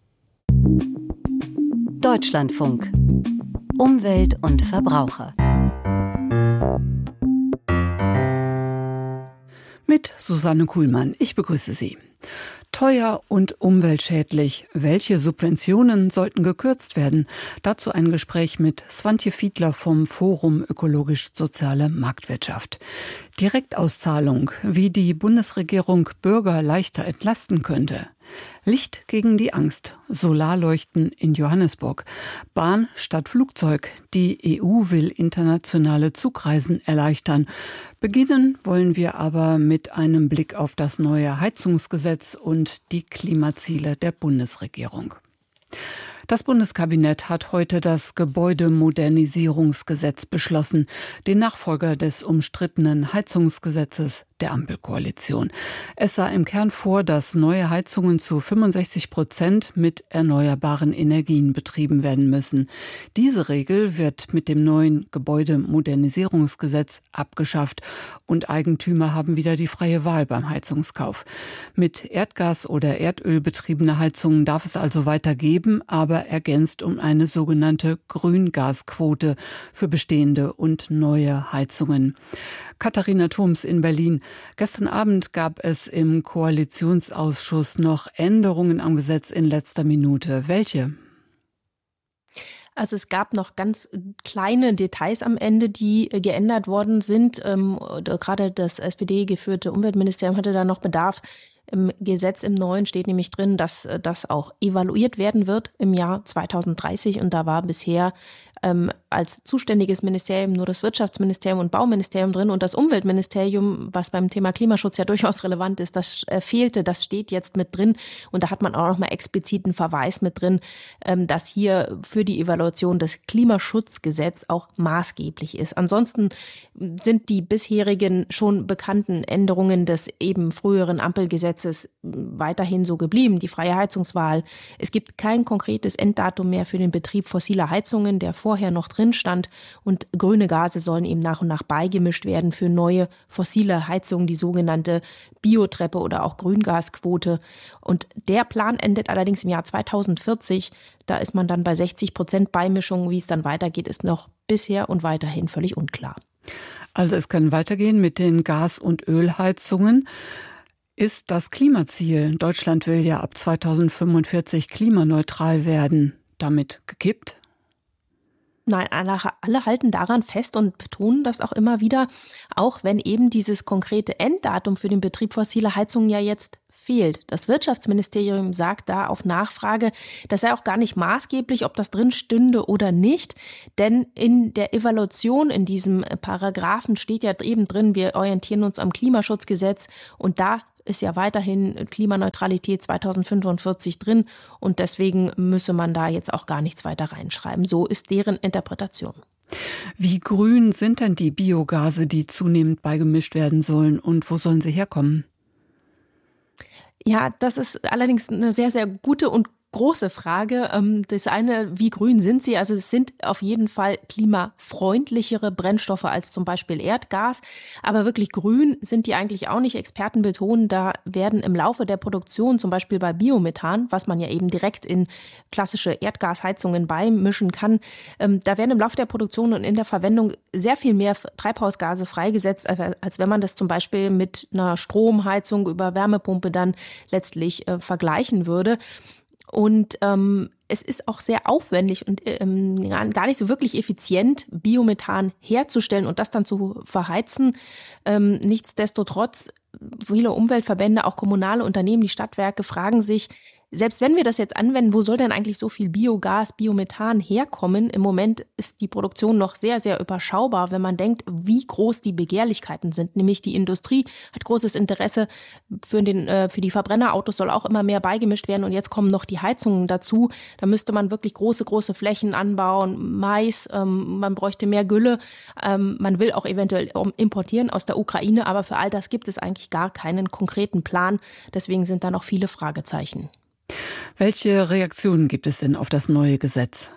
Deutschlandfunk. Umwelt und Verbraucher. Mit Susanne Kuhlmann. Ich begrüße Sie. Teuer und umweltschädlich. Welche Subventionen sollten gekürzt werden? Dazu ein Gespräch mit Swantje Fiedler vom Forum Ökologisch-Soziale Marktwirtschaft. Direktauszahlung, wie die Bundesregierung Bürger leichter entlasten könnte. Licht gegen die Angst. Solarleuchten in Johannesburg. Bahn statt Flugzeug. Die E U will internationale Zugreisen erleichtern. Beginnen wollen wir aber mit einem Blick auf das neue Heizungsgesetz und die Klimaziele der Bundesregierung. Das Bundeskabinett hat heute das Gebäudemodernisierungsgesetz beschlossen, den Nachfolger des umstrittenen Heizungsgesetzes der Ampelkoalition. Es sah im Kern vor, dass neue Heizungen zu fünfundsechzig Prozent mit erneuerbaren Energien betrieben werden müssen. Diese Regel wird mit dem neuen Gebäudemodernisierungsgesetz abgeschafft und Eigentümer haben wieder die freie Wahl beim Heizungskauf. Mit Erdgas- oder Erdöl betriebene Heizungen darf es also weiter geben, aber ergänzt um eine sogenannte Grüngasquote für bestehende und neue Heizungen. Katharina Thoms in Berlin. Gestern Abend gab es im Koalitionsausschuss noch Änderungen am Gesetz in letzter Minute. Welche? Also es gab noch ganz kleine Details am Ende, die geändert worden sind. Ähm, gerade das S P D-geführte Umweltministerium hatte da noch Bedarf. Im Gesetz im Neuen steht nämlich drin, dass das auch evaluiert werden wird im Jahr zweitausenddreißig. Und da war bisher ähm, als zuständiges Ministerium nur das Wirtschaftsministerium und Bauministerium drin. Und das Umweltministerium, was beim Thema Klimaschutz ja durchaus relevant ist, das äh, fehlte. Das steht jetzt mit drin. Und da hat man auch nochmal explizit einen Verweis mit drin, ähm, dass hier für die Evaluation des Klimaschutzgesetzes auch maßgeblich ist. Ansonsten sind die bisherigen schon bekannten Änderungen des eben früheren Ampelgesetzes weiterhin so geblieben. Die freie Heizungswahl. Es gibt kein konkretes Enddatum mehr für den Betrieb fossiler Heizungen, der vorher noch drin stand. Und grüne Gase sollen eben nach und nach beigemischt werden für neue fossile Heizungen, die sogenannte Biotreppe oder auch Grüngasquote. Und der Plan endet allerdings im Jahr zweitausendvierzig. Da ist man dann bei sechzig Prozent Beimischung. Wie es dann weitergeht, ist noch bisher und weiterhin völlig unklar. Also es kann weitergehen mit den Gas- und Ölheizungen. Ist das Klimaziel, Deutschland will ja ab zweitausendfünfundvierzig klimaneutral werden, damit gekippt? Nein, alle, alle halten daran fest und betonen das auch immer wieder, auch wenn eben dieses konkrete Enddatum für den Betrieb fossiler Heizungen ja jetzt fehlt. Das Wirtschaftsministerium sagt da auf Nachfrage, das sei auch gar nicht maßgeblich, ob das drin stünde oder nicht, denn in der Evaluation in diesem Paragraphen steht ja eben drin, wir orientieren uns am Klimaschutzgesetz und da ist ja weiterhin Klimaneutralität zweitausendfünfundvierzig drin und deswegen müsse man da jetzt auch gar nichts weiter reinschreiben. So ist deren Interpretation. Wie grün sind denn die Biogase, die zunehmend beigemischt werden sollen und wo sollen sie herkommen? Ja, das ist allerdings eine sehr, sehr gute und große Frage. Das eine, wie grün sind sie? Also es sind auf jeden Fall klimafreundlichere Brennstoffe als zum Beispiel Erdgas. Aber wirklich grün sind die eigentlich auch nicht. Experten betonen, da werden im Laufe der Produktion, zum Beispiel bei Biomethan, was man ja eben direkt in klassische Erdgasheizungen beimischen kann, da werden im Laufe der Produktion und in der Verwendung sehr viel mehr Treibhausgase freigesetzt, als wenn man das zum Beispiel mit einer Stromheizung über Wärmepumpe dann letztlich äh, vergleichen würde. Und ähm, es ist auch sehr aufwendig und ähm, gar nicht so wirklich effizient, Biomethan herzustellen und das dann zu verheizen. Ähm, nichtsdestotrotz, viele Umweltverbände, auch kommunale Unternehmen, die Stadtwerke fragen sich, selbst wenn wir das jetzt anwenden, wo soll denn eigentlich so viel Biogas, Biomethan herkommen? Im Moment ist die Produktion noch sehr, sehr überschaubar, wenn man denkt, wie groß die Begehrlichkeiten sind. Nämlich die Industrie hat großes Interesse, für, den, äh, für die Verbrennerautos soll auch immer mehr beigemischt werden und jetzt kommen noch die Heizungen dazu. Da müsste man wirklich große, große Flächen anbauen, Mais, ähm, man bräuchte mehr Gülle. Ähm, man will auch eventuell importieren aus der Ukraine, aber für all das gibt es eigentlich gar keinen konkreten Plan. Deswegen sind da noch viele Fragezeichen. Welche Reaktionen gibt es denn auf das neue Gesetz?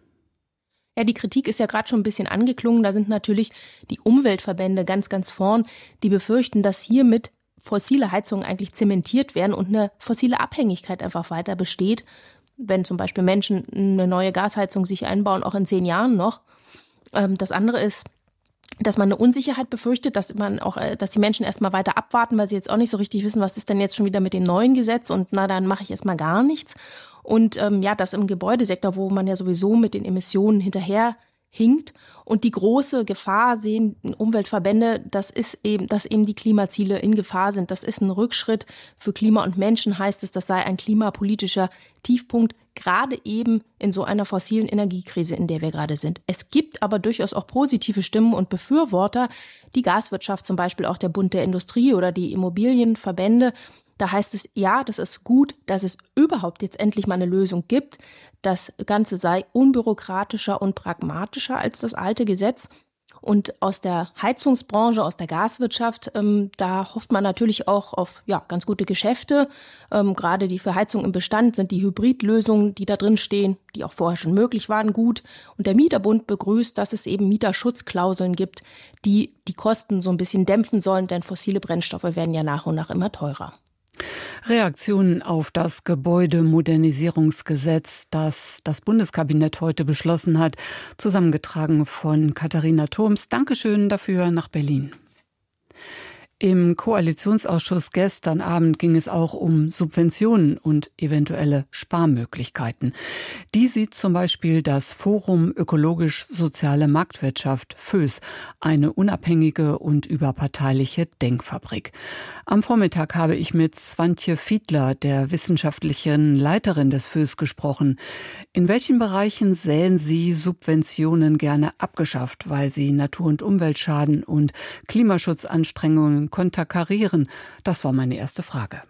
Ja, die Kritik ist ja gerade schon ein bisschen angeklungen. Da sind natürlich die Umweltverbände ganz, ganz vorn. Die befürchten, dass hiermit fossile Heizungen eigentlich zementiert werden und eine fossile Abhängigkeit einfach weiter besteht. Wenn zum Beispiel Menschen eine neue Gasheizung sich einbauen, auch in zehn Jahren noch. Das andere ist, dass man eine Unsicherheit befürchtet, dass man auch, dass die Menschen erstmal weiter abwarten, weil sie jetzt auch nicht so richtig wissen, was ist denn jetzt schon wieder mit dem neuen Gesetz und na, dann mache ich erstmal gar nichts. Und ähm, ja, das im Gebäudesektor, wo man ja sowieso mit den Emissionen hinterher hinkt. Und die große Gefahr sehen Umweltverbände, das ist eben, dass eben die Klimaziele in Gefahr sind. Das ist ein Rückschritt für Klima und Menschen, heißt es, das sei ein klimapolitischer Tiefpunkt, gerade eben in so einer fossilen Energiekrise, in der wir gerade sind. Es gibt aber durchaus auch positive Stimmen und Befürworter, die Gaswirtschaft, zum Beispiel auch der Bund der Industrie oder die Immobilienverbände. Da heißt es, ja, das ist gut, dass es überhaupt jetzt endlich mal eine Lösung gibt. Das Ganze sei unbürokratischer und pragmatischer als das alte Gesetz. Und aus der Heizungsbranche, aus der Gaswirtschaft, ähm, da hofft man natürlich auch auf ja ganz gute Geschäfte. Ähm, gerade die für Heizung im Bestand sind die Hybridlösungen, die da drin stehen, die auch vorher schon möglich waren, gut. Und der Mieterbund begrüßt, dass es eben Mieterschutzklauseln gibt, die die Kosten so ein bisschen dämpfen sollen, denn fossile Brennstoffe werden ja nach und nach immer teurer. Reaktionen auf das Gebäudemodernisierungsgesetz, das das Bundeskabinett heute beschlossen hat, zusammengetragen von Katharina Thoms. Dankeschön dafür nach Berlin. Im Koalitionsausschuss gestern Abend ging es auch um Subventionen und eventuelle Sparmöglichkeiten. Die sieht zum Beispiel das Forum Ökologisch-Soziale Marktwirtschaft FÖS, eine unabhängige und überparteiliche Denkfabrik. Am Vormittag habe ich mit Swantje Fiedler, der wissenschaftlichen Leiterin des FÖS, gesprochen. In welchen Bereichen sähen Sie Subventionen gerne abgeschafft, weil sie Natur- und Umwelt schaden und Klimaschutzanstrengungen konterkarieren? Das war meine erste Frage.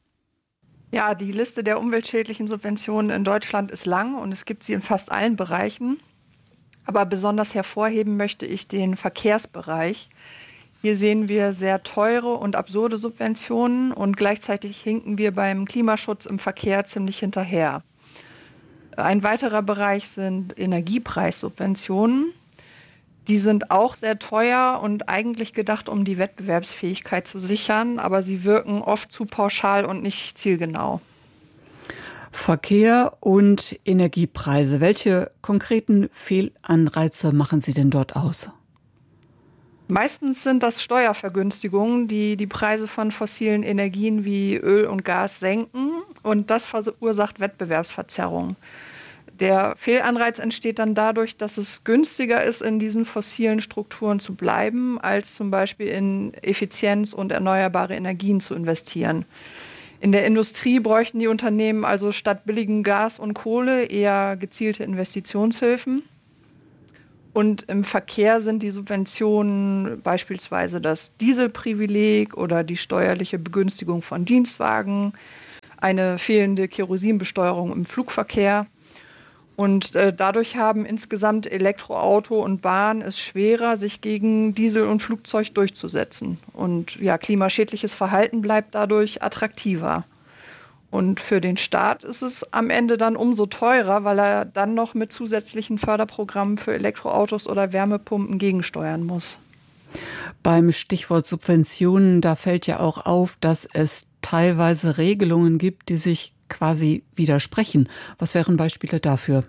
Ja, die Liste der umweltschädlichen Subventionen in Deutschland ist lang und es gibt sie in fast allen Bereichen. Aber besonders hervorheben möchte ich den Verkehrsbereich. Hier sehen wir sehr teure und absurde Subventionen und gleichzeitig hinken wir beim Klimaschutz im Verkehr ziemlich hinterher. Ein weiterer Bereich sind Energiepreissubventionen. Die sind auch sehr teuer und eigentlich gedacht, um die Wettbewerbsfähigkeit zu sichern, aber sie wirken oft zu pauschal und nicht zielgenau. Verkehr und Energiepreise. Welche konkreten Fehlanreize machen Sie denn dort aus? Meistens sind das Steuervergünstigungen, die die Preise von fossilen Energien wie Öl und Gas senken, und das verursacht Wettbewerbsverzerrungen. Der Fehlanreiz entsteht dann dadurch, dass es günstiger ist, in diesen fossilen Strukturen zu bleiben, als zum Beispiel in Effizienz und erneuerbare Energien zu investieren. In der Industrie bräuchten die Unternehmen also statt billigem Gas und Kohle eher gezielte Investitionshilfen. Und im Verkehr sind die Subventionen beispielsweise das Dieselprivileg oder die steuerliche Begünstigung von Dienstwagen, eine fehlende Kerosinbesteuerung im Flugverkehr. Und äh, dadurch haben insgesamt Elektroauto und Bahn es schwerer, sich gegen Diesel und Flugzeug durchzusetzen. Und ja, klimaschädliches Verhalten bleibt dadurch attraktiver. Und für den Staat ist es am Ende dann umso teurer, weil er dann noch mit zusätzlichen Förderprogrammen für Elektroautos oder Wärmepumpen gegensteuern muss. Beim Stichwort Subventionen, da fällt ja auch auf, dass es teilweise Regelungen gibt, die sich quasi widersprechen. Was wären Beispiele dafür?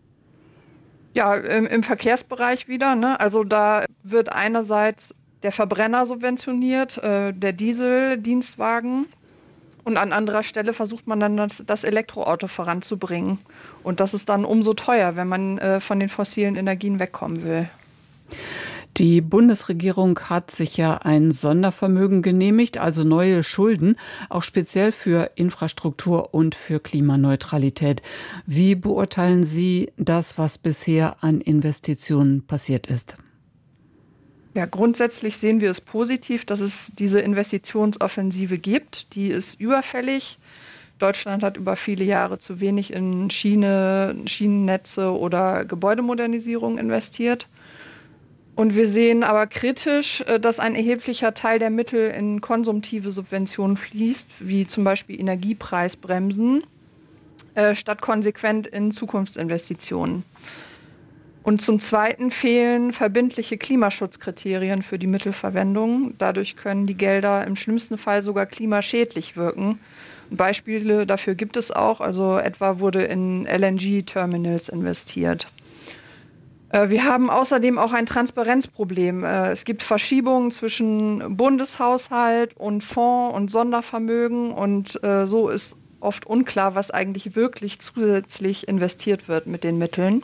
Ja, im, im Verkehrsbereich wieder, ne? Also da wird einerseits der Verbrenner subventioniert, äh, der Dieseldienstwagen. Und an anderer Stelle versucht man dann das, das Elektroauto voranzubringen. Und das ist dann umso teuer, wenn man äh, von den fossilen Energien wegkommen will. Die Bundesregierung hat sich ja ein Sondervermögen genehmigt, also neue Schulden, auch speziell für Infrastruktur und für Klimaneutralität. Wie beurteilen Sie das, was bisher an Investitionen passiert ist? Ja, grundsätzlich sehen wir es positiv, dass es diese Investitionsoffensive gibt. Die ist überfällig. Deutschland hat über viele Jahre zu wenig in Schiene, Schienennetze oder Gebäudemodernisierung investiert. Und wir sehen aber kritisch, dass ein erheblicher Teil der Mittel in konsumtive Subventionen fließt, wie zum Beispiel Energiepreisbremsen, äh, statt konsequent in Zukunftsinvestitionen. Und zum Zweiten fehlen verbindliche Klimaschutzkriterien für die Mittelverwendung. Dadurch können die Gelder im schlimmsten Fall sogar klimaschädlich wirken. Beispiele dafür gibt es auch. Also etwa wurde in L N G-Terminals investiert. Wir haben außerdem auch ein Transparenzproblem. Es gibt Verschiebungen zwischen Bundeshaushalt und Fonds und Sondervermögen. Und so ist oft unklar, was eigentlich wirklich zusätzlich investiert wird mit den Mitteln.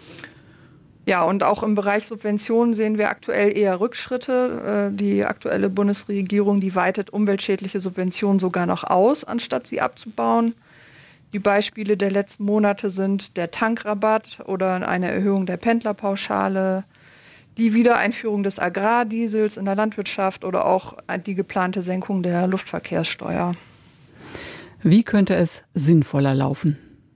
Ja, und auch im Bereich Subventionen sehen wir aktuell eher Rückschritte. Die aktuelle Bundesregierung, die weitet umweltschädliche Subventionen sogar noch aus, anstatt sie abzubauen. Die Beispiele der letzten Monate sind der Tankrabatt oder eine Erhöhung der Pendlerpauschale, die Wiedereinführung des Agrardiesels in der Landwirtschaft oder auch die geplante Senkung der Luftverkehrssteuer. Wie könnte es sinnvoller laufen?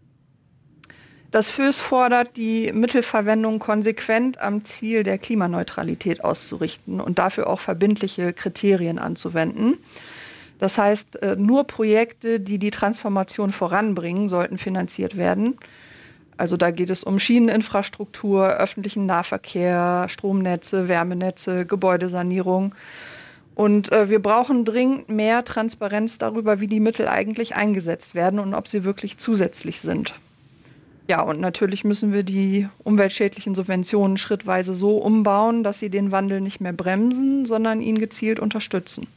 Das F Ö S fordert, die Mittelverwendung konsequent am Ziel der Klimaneutralität auszurichten und dafür auch verbindliche Kriterien anzuwenden. Das heißt, nur Projekte, die die Transformation voranbringen, sollten finanziert werden. Also da geht es um Schieneninfrastruktur, öffentlichen Nahverkehr, Stromnetze, Wärmenetze, Gebäudesanierung. Und wir brauchen dringend mehr Transparenz darüber, wie die Mittel eigentlich eingesetzt werden und ob sie wirklich zusätzlich sind. Ja, und natürlich müssen wir die umweltschädlichen Subventionen schrittweise so umbauen, dass sie den Wandel nicht mehr bremsen, sondern ihn gezielt unterstützen.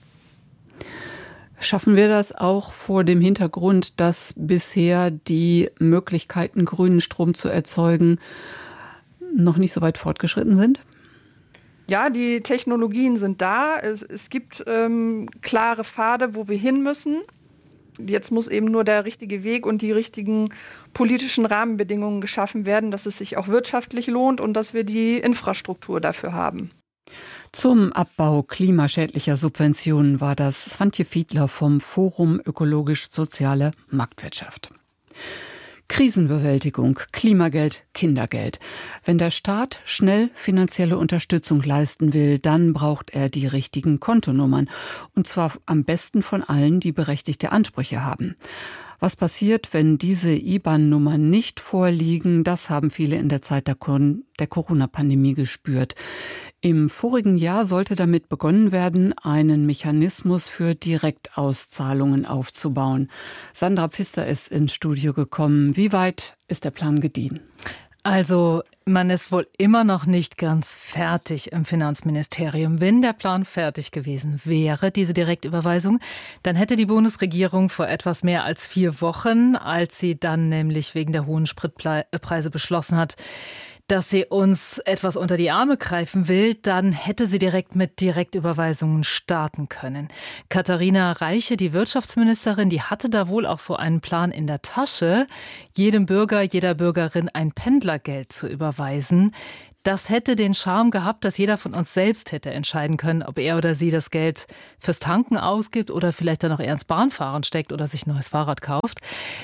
Schaffen wir das auch vor dem Hintergrund, dass bisher die Möglichkeiten, grünen Strom zu erzeugen, noch nicht so weit fortgeschritten sind? Ja, die Technologien sind da. Es, es gibt ähm, klare Pfade, wo wir hin müssen. Jetzt muss eben nur der richtige Weg und die richtigen politischen Rahmenbedingungen geschaffen werden, dass es sich auch wirtschaftlich lohnt und dass wir die Infrastruktur dafür haben. Zum Abbau klimaschädlicher Subventionen war das Swantje Fiedler vom Forum Ökologisch-Soziale Marktwirtschaft. Krisenbewältigung, Klimageld, Kindergeld. Wenn der Staat schnell finanzielle Unterstützung leisten will, dann braucht er die richtigen Kontonummern. Und zwar am besten von allen, die berechtigte Ansprüche haben. Was passiert, wenn diese I B A N-Nummern nicht vorliegen, das haben viele in der Zeit der, Kon- der Corona-Pandemie gespürt. Im vorigen Jahr sollte damit begonnen werden, einen Mechanismus für Direktauszahlungen aufzubauen. Sandra Pfister ist ins Studio gekommen. Wie weit ist der Plan gediehen? Also Man ist wohl immer noch nicht ganz fertig im Finanzministerium. Wenn der Plan fertig gewesen wäre, diese Direktüberweisung, dann hätte die Bundesregierung vor etwas mehr als vier Wochen, als sie dann nämlich wegen der hohen Spritpreise beschlossen hat, dass sie uns etwas unter die Arme greifen will, dann hätte sie direkt mit Direktüberweisungen starten können. Katharina Reiche, die Wirtschaftsministerin, die hatte da wohl auch so einen Plan in der Tasche, jedem Bürger, jeder Bürgerin ein Pendlergeld zu überweisen. Das hätte den Charme gehabt, dass jeder von uns selbst hätte entscheiden können, ob er oder sie das Geld fürs Tanken ausgibt oder vielleicht dann auch eher ins Bahnfahren steckt oder sich ein neues Fahrrad kauft.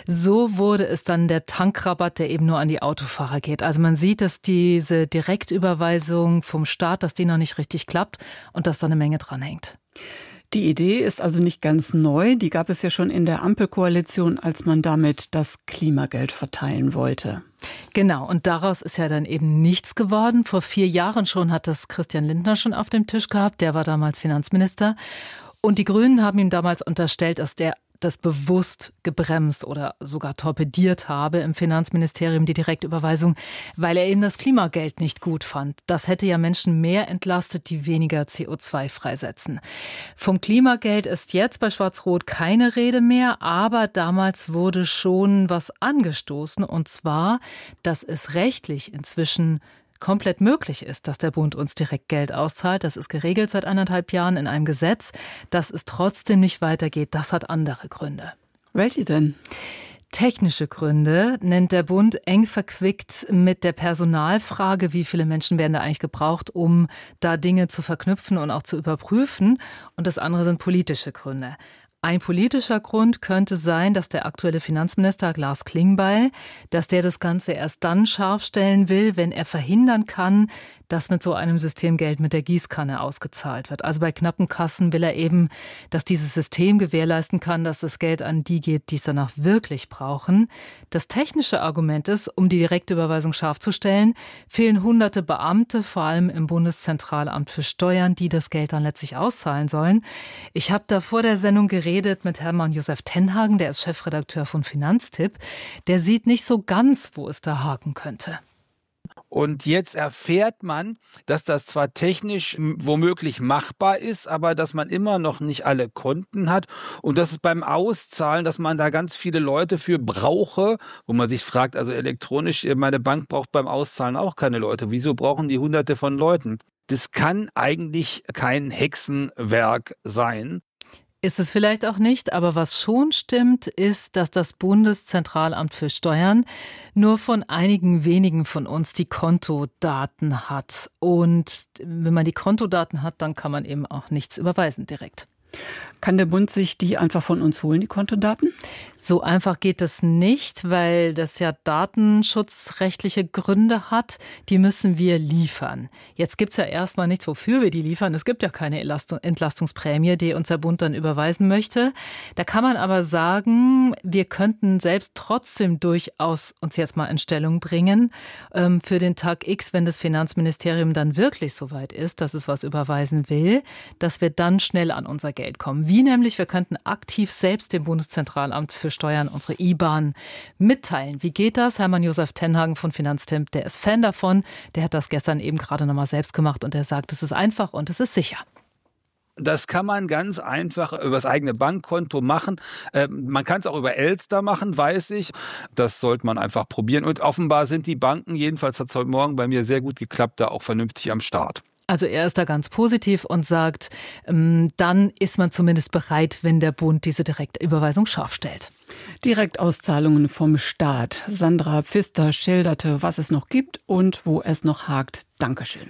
So wurde es dann der Tankrabatt, der eben nur an die Autofahrer geht. Also man sieht, dass diese Direktüberweisung vom Staat, dass die noch nicht richtig klappt und dass da eine Menge dran hängt. Die Idee ist also nicht ganz neu. Die gab es ja schon in der Ampelkoalition, als man damit das Klimageld verteilen wollte. Genau, und daraus ist ja dann eben nichts geworden. Vor vier Jahren schon hat das Christian Lindner schon auf dem Tisch gehabt. Der war damals Finanzminister. Und die Grünen haben ihm damals unterstellt, dass der das bewusst gebremst oder sogar torpediert habe im Finanzministerium, die Direktüberweisung, weil er eben das Klimageld nicht gut fand. Das hätte ja Menschen mehr entlastet, die weniger C O zwei freisetzen. Vom Klimageld ist jetzt bei Schwarz-Rot keine Rede mehr, aber damals wurde schon was angestoßen, und zwar, dass es rechtlich inzwischen komplett möglich ist, dass der Bund uns direkt Geld auszahlt. Das ist geregelt seit anderthalb Jahren in einem Gesetz. Dass es trotzdem nicht weitergeht, das hat andere Gründe. Welche denn? Technische Gründe nennt der Bund, eng verquickt mit der Personalfrage, wie viele Menschen werden da eigentlich gebraucht, um da Dinge zu verknüpfen und auch zu überprüfen. Und das andere sind politische Gründe. Ein politischer Grund könnte sein, dass der aktuelle Finanzminister Lars Klingbeil, dass der das Ganze erst dann scharf stellen will, wenn er verhindern kann, dass mit so einem System Geld mit der Gießkanne ausgezahlt wird. Also bei knappen Kassen will er eben, dass dieses System gewährleisten kann, dass das Geld an die geht, die es danach wirklich brauchen. Das technische Argument ist, um die Direktüberweisung scharf zu stellen, fehlen hunderte Beamte, vor allem im Bundeszentralamt für Steuern, die das Geld dann letztlich auszahlen sollen. Ich habe da vor der Sendung geredet mit Hermann Josef Tenhagen, der ist Chefredakteur von Finanztipp. Der sieht nicht so ganz, wo es da haken könnte. Und jetzt erfährt man, dass das zwar technisch womöglich machbar ist, aber dass man immer noch nicht alle Konten hat und dass es beim Auszahlen, dass man da ganz viele Leute für brauche, wo man sich fragt, also elektronisch, meine Bank braucht beim Auszahlen auch keine Leute. Wieso brauchen die hunderte von Leuten? Das kann eigentlich kein Hexenwerk sein. Ist es vielleicht auch nicht, aber was schon stimmt, ist, dass das Bundeszentralamt für Steuern nur von einigen wenigen von uns die Kontodaten hat. Und wenn man die Kontodaten hat, dann kann man eben auch nichts überweisen direkt. Kann der Bund sich die einfach von uns holen, die Kontodaten? So einfach geht es nicht, weil das ja datenschutzrechtliche Gründe hat. Die müssen wir liefern. Jetzt gibt es ja erstmal nichts, wofür wir die liefern. Es gibt ja keine Entlastungsprämie, die uns der Bund dann überweisen möchte. Da kann man aber sagen, wir könnten selbst trotzdem durchaus uns jetzt mal in Stellung bringen ähm, für den Tag X, wenn das Finanzministerium dann wirklich so weit ist, dass es was überweisen will, dass wir dann schnell an unser Geld kommen. Wie nämlich? Wir könnten aktiv selbst dem Bundeszentralamt für Steuern unsere I B A N mitteilen. Wie geht das? Hermann Josef Tenhagen von Finanztipp, der ist Fan davon. Der hat das gestern eben gerade nochmal selbst gemacht und der sagt, es ist einfach und es ist sicher. Das kann man ganz einfach über das eigene Bankkonto machen. Man kann es auch über Elster machen, weiß ich. Das sollte man einfach probieren. Und offenbar sind die Banken, jedenfalls hat es heute Morgen bei mir sehr gut geklappt, da auch vernünftig am Start. Also er ist da ganz positiv und sagt, dann ist man zumindest bereit, wenn der Bund diese Direktüberweisung scharf stellt. Direktauszahlungen vom Staat. Sandra Pfister schilderte, was es noch gibt und wo es noch hakt. Dankeschön.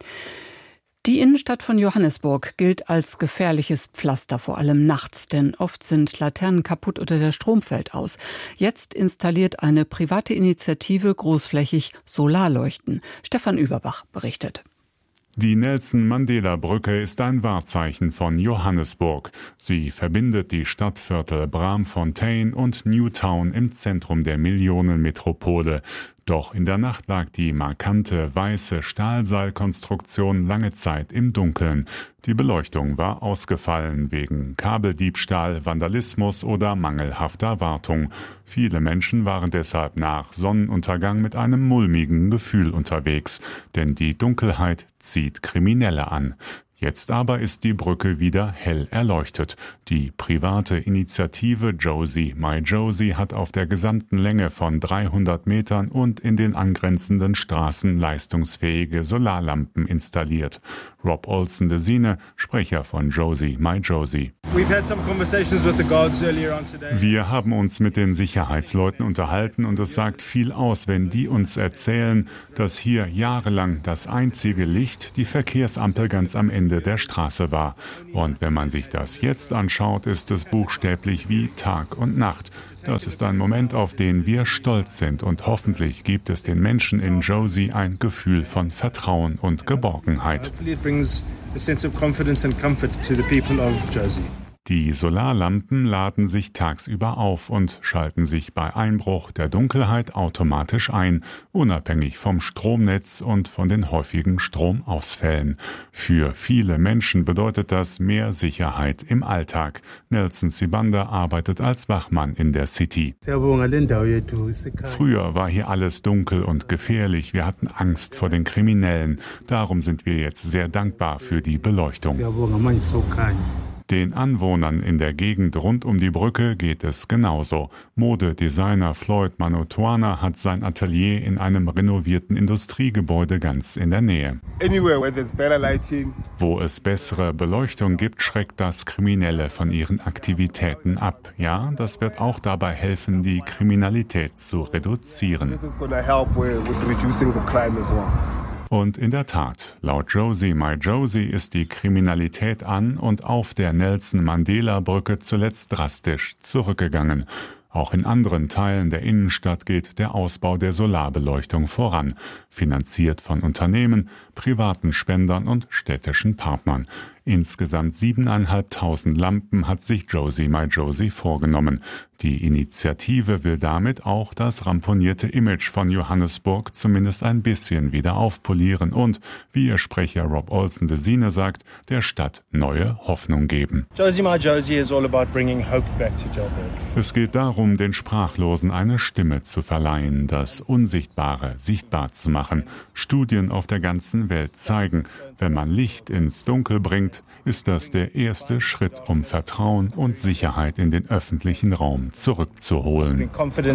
Die Innenstadt von Johannesburg gilt als gefährliches Pflaster, vor allem nachts, denn oft sind Laternen kaputt oder der Strom fällt aus. Jetzt installiert eine private Initiative großflächig Solarleuchten. Stefan Überbach berichtet. Die Nelson-Mandela-Brücke ist ein Wahrzeichen von Johannesburg. Sie verbindet die Stadtviertel Braamfontein und Newtown im Zentrum der Millionenmetropole. Doch in der Nacht lag die markante weiße Stahlseilkonstruktion lange Zeit im Dunkeln. Die Beleuchtung war ausgefallen wegen Kabeldiebstahl, Vandalismus oder mangelhafter Wartung. Viele Menschen waren deshalb nach Sonnenuntergang mit einem mulmigen Gefühl unterwegs, denn die Dunkelheit zieht Kriminelle an. Jetzt aber ist die Brücke wieder hell erleuchtet. Die private Initiative Josie My Josie hat auf der gesamten Länge von dreihundert Metern und in den angrenzenden Straßen leistungsfähige Solarlampen installiert. Rob Olsen de Sine, Sprecher von Josie My Josie. Wir haben uns mit den Sicherheitsleuten unterhalten und es sagt viel aus, wenn die uns erzählen, dass hier jahrelang das einzige Licht die Verkehrsampel ganz am Ende der Straße war. Und wenn man sich das jetzt anschaut, ist es buchstäblich wie Tag und Nacht. Das ist ein Moment, auf den wir stolz sind und hoffentlich gibt es den Menschen in Josie ein Gefühl von Vertrauen und Geborgenheit. Die Solarlampen laden sich tagsüber auf und schalten sich bei Einbruch der Dunkelheit automatisch ein, unabhängig vom Stromnetz und von den häufigen Stromausfällen. Für viele Menschen bedeutet das mehr Sicherheit im Alltag. Nelson Sibanda arbeitet als Wachmann in der City. Früher war hier alles dunkel und gefährlich. Wir hatten Angst vor den Kriminellen. Darum sind wir jetzt sehr dankbar für die Beleuchtung. Den Anwohnern in der Gegend rund um die Brücke geht es genauso. Modedesigner Floyd Manotoana hat sein Atelier in einem renovierten Industriegebäude ganz in der Nähe. Wo es bessere Beleuchtung gibt, schreckt das Kriminelle von ihren Aktivitäten ab. Ja, das wird auch dabei helfen, die Kriminalität zu reduzieren. Und in der Tat, laut Josie My Josie ist die Kriminalität an und auf der Nelson-Mandela-Brücke zuletzt drastisch zurückgegangen. Auch in anderen Teilen der Innenstadt geht der Ausbau der Solarbeleuchtung voran, finanziert von Unternehmen, privaten Spendern und städtischen Partnern. Insgesamt siebeneinhalbtausend Lampen hat sich Josie My Josie vorgenommen. Die Initiative will damit auch das ramponierte Image von Johannesburg zumindest ein bisschen wieder aufpolieren und, wie ihr Sprecher Rob Olsen de Sine sagt, der Stadt neue Hoffnung geben. Josie My Josie is all about bringing hope back to Joburg. Es geht darum, den Sprachlosen eine Stimme zu verleihen, das Unsichtbare sichtbar zu machen. Studien auf der ganzen Welt zeigen, wenn man Licht ins Dunkel bringt, ist das der erste Schritt, um Vertrauen und Sicherheit in den öffentlichen Raum zurückzuholen.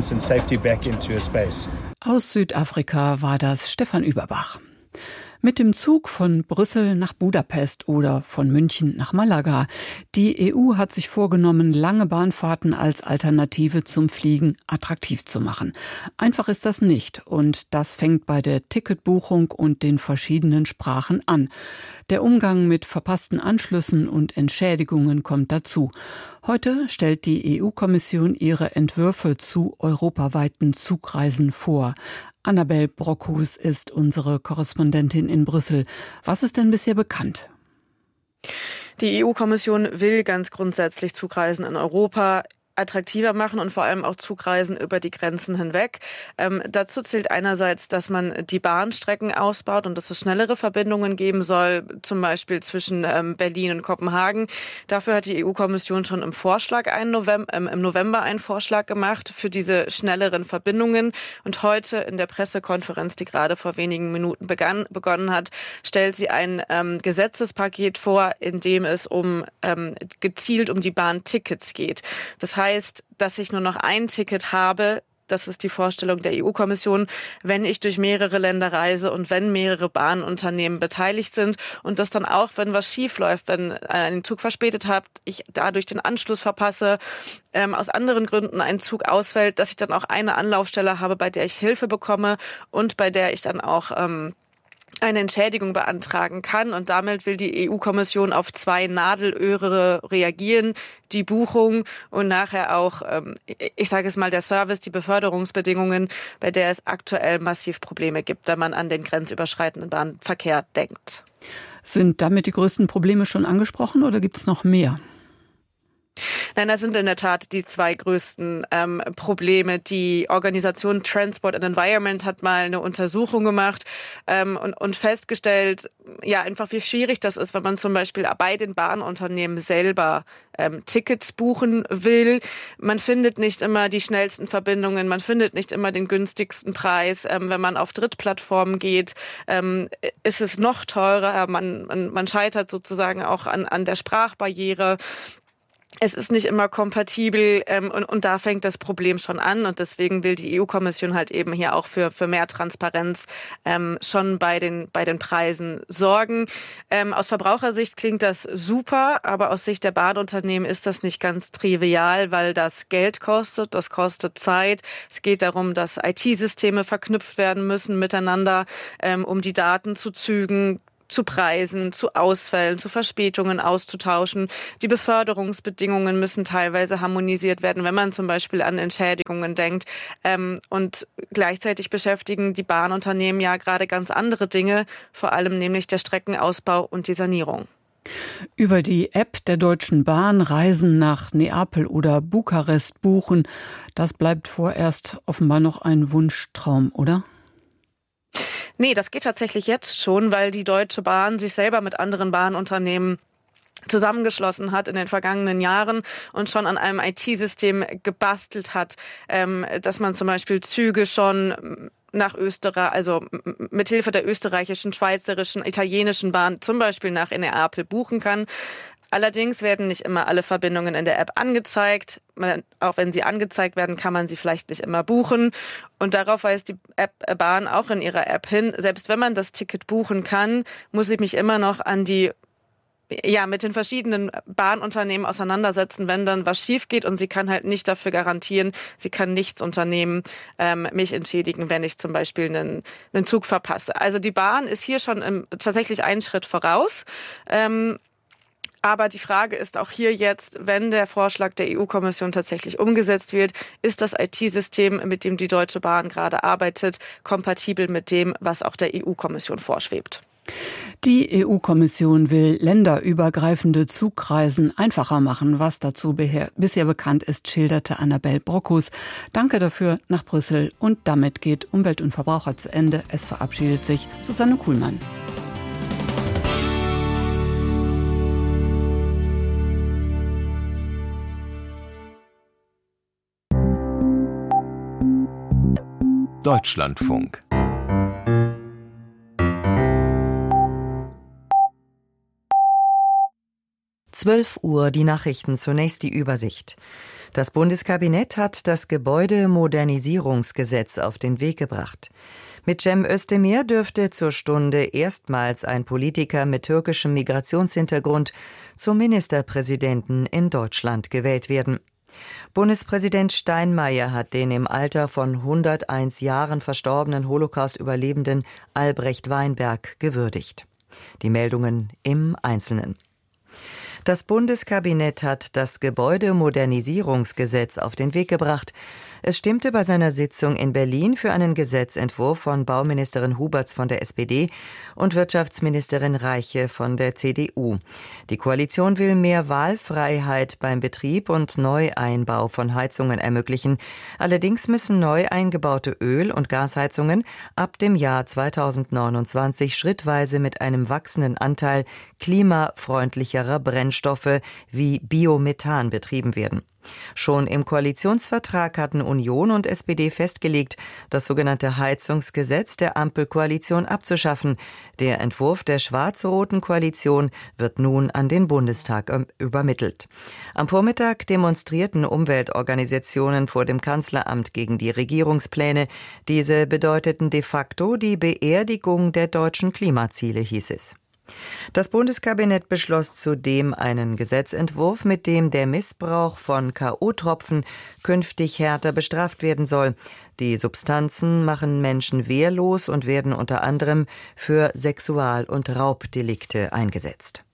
Aus Südafrika war das Stefan Überbach. Mit dem Zug von Brüssel nach Budapest oder von München nach Malaga. Die E U hat sich vorgenommen, lange Bahnfahrten als Alternative zum Fliegen attraktiv zu machen. Einfach ist das nicht und das fängt bei der Ticketbuchung und den verschiedenen Sprachen an. Der Umgang mit verpassten Anschlüssen und Entschädigungen kommt dazu. Heute stellt die E U-Kommission ihre Entwürfe zu europaweiten Zugreisen vor. Annabel Brockhus ist unsere Korrespondentin in Brüssel. Was ist denn bisher bekannt? Die E U-Kommission will ganz grundsätzlich Zugreisen in Europa attraktiver machen und vor allem auch Zugreisen über die Grenzen hinweg. Ähm, dazu zählt einerseits, dass man die Bahnstrecken ausbaut und dass es schnellere Verbindungen geben soll, zum Beispiel zwischen ähm, Berlin und Kopenhagen. Dafür hat die E U-Kommission schon im Vorschlag einen November, ähm, im November einen Vorschlag gemacht für diese schnelleren Verbindungen. Und heute in der Pressekonferenz, die gerade vor wenigen Minuten begann, begonnen hat, stellt sie ein ähm, Gesetzespaket vor, in dem es um ähm, gezielt um die Bahntickets geht. Das heißt, heißt, dass ich nur noch ein Ticket habe, das ist die Vorstellung der E U-Kommission, wenn ich durch mehrere Länder reise und wenn mehrere Bahnunternehmen beteiligt sind und das dann auch, wenn was schief läuft, wenn ein Zug verspätet hat, ich dadurch den Anschluss verpasse, ähm, aus anderen Gründen ein Zug ausfällt, dass ich dann auch eine Anlaufstelle habe, bei der ich Hilfe bekomme und bei der ich dann auch ähm, eine Entschädigung beantragen kann. Und damit will die E U-Kommission auf zwei Nadelöhre reagieren. Die Buchung und nachher auch, ich sage es mal, der Service, die Beförderungsbedingungen, bei der es aktuell massiv Probleme gibt, wenn man an den grenzüberschreitenden Bahnverkehr denkt. Sind damit die größten Probleme schon angesprochen oder gibt es noch mehr? Nein, das sind in der Tat die zwei größten ähm, Probleme. Die Organisation Transport and Environment hat mal eine Untersuchung gemacht ähm, und, und festgestellt, ja, einfach wie schwierig das ist, wenn man zum Beispiel bei den Bahnunternehmen selber ähm, Tickets buchen will. Man findet nicht immer die schnellsten Verbindungen, man findet nicht immer den günstigsten Preis. Ähm, wenn man auf Drittplattformen geht, ähm, ist es noch teurer. Man, man, man scheitert sozusagen auch an, an der Sprachbarriere. Es ist nicht immer kompatibel ähm, und, und da fängt das Problem schon an und deswegen will die E U-Kommission halt eben hier auch für, für mehr Transparenz ähm, schon bei den, bei den Preisen sorgen. Ähm, aus Verbrauchersicht klingt das super, aber aus Sicht der Bahnunternehmen ist das nicht ganz trivial, weil das Geld kostet, das kostet Zeit. Es geht darum, dass I T-Systeme verknüpft werden müssen miteinander, ähm, um die Daten zu zügen, zu Preisen, zu Ausfällen, zu Verspätungen auszutauschen. Die Beförderungsbedingungen müssen teilweise harmonisiert werden, wenn man zum Beispiel an Entschädigungen denkt. Und gleichzeitig beschäftigen die Bahnunternehmen ja gerade ganz andere Dinge, vor allem nämlich der Streckenausbau und die Sanierung. Über die App der Deutschen Bahn Reisen nach Neapel oder Bukarest buchen, das bleibt vorerst offenbar noch ein Wunschtraum, oder? Nee, das geht tatsächlich jetzt schon, weil die Deutsche Bahn sich selber mit anderen Bahnunternehmen zusammengeschlossen hat in den vergangenen Jahren und schon an einem I T-System gebastelt hat, ähm, dass man zum Beispiel Züge schon nach Österreich, also mithilfe der österreichischen, schweizerischen, italienischen Bahn zum Beispiel nach Neapel buchen kann. Allerdings werden nicht immer alle Verbindungen in der App angezeigt. Auch wenn sie angezeigt werden, kann man sie vielleicht nicht immer buchen. Und darauf weist die App Bahn auch in ihrer App hin. Selbst wenn man das Ticket buchen kann, muss ich mich immer noch an die, ja, mit den verschiedenen Bahnunternehmen auseinandersetzen, wenn dann was schief geht. Und sie kann halt nicht dafür garantieren, sie kann nichts unternehmen, ähm, mich entschädigen, wenn ich zum Beispiel einen, einen Zug verpasse. Also die Bahn ist hier schon im, tatsächlich einen Schritt voraus. Ähm, Aber die Frage ist auch hier jetzt, wenn der Vorschlag der E U-Kommission tatsächlich umgesetzt wird, ist das I T-System, mit dem die Deutsche Bahn gerade arbeitet, kompatibel mit dem, was auch der E U-Kommission vorschwebt? Die E U-Kommission will länderübergreifende Zugreisen einfacher machen. Was dazu bisher bekannt ist, schilderte Annabel Brockus. Danke dafür nach Brüssel. Und damit geht Umwelt und Verbraucher zu Ende. Es verabschiedet sich Susanne Kuhlmann. Deutschlandfunk. zwölf Uhr, die Nachrichten, zunächst die Übersicht. Das Bundeskabinett hat das Gebäudemodernisierungsgesetz auf den Weg gebracht. Mit Cem Özdemir dürfte zur Stunde erstmals ein Politiker mit türkischem Migrationshintergrund zum Ministerpräsidenten in Deutschland gewählt werden. Bundespräsident Steinmeier hat den im Alter von hunderteins Jahren verstorbenen Holocaust-Überlebenden Albrecht Weinberg gewürdigt. Die Meldungen im Einzelnen. Das Bundeskabinett hat das Gebäudemodernisierungsgesetz auf den Weg gebracht. Es stimmte bei seiner Sitzung in Berlin für einen Gesetzentwurf von Bauministerin Huberts von der S P D und Wirtschaftsministerin Reiche von der C D U. Die Koalition will mehr Wahlfreiheit beim Betrieb und Neueinbau von Heizungen ermöglichen. Allerdings müssen neu eingebaute Öl- und Gasheizungen ab dem Jahr zweitausendneunundzwanzig schrittweise mit einem wachsenden Anteil klimafreundlicherer Brennstoffe wie Biomethan betrieben werden. Schon im Koalitionsvertrag hatten Union und S P D festgelegt, das sogenannte Heizungsgesetz der Ampelkoalition abzuschaffen. Der Entwurf der schwarz-roten Koalition wird nun an den Bundestag übermittelt. Am Vormittag demonstrierten Umweltorganisationen vor dem Kanzleramt gegen die Regierungspläne. Diese bedeuteten de facto die Beerdigung der deutschen Klimaziele, hieß es. Das Bundeskabinett beschloss zudem einen Gesetzentwurf, mit dem der Missbrauch von K O-Tropfen künftig härter bestraft werden soll. Die Substanzen machen Menschen wehrlos und werden unter anderem für Sexual- und Raubdelikte eingesetzt.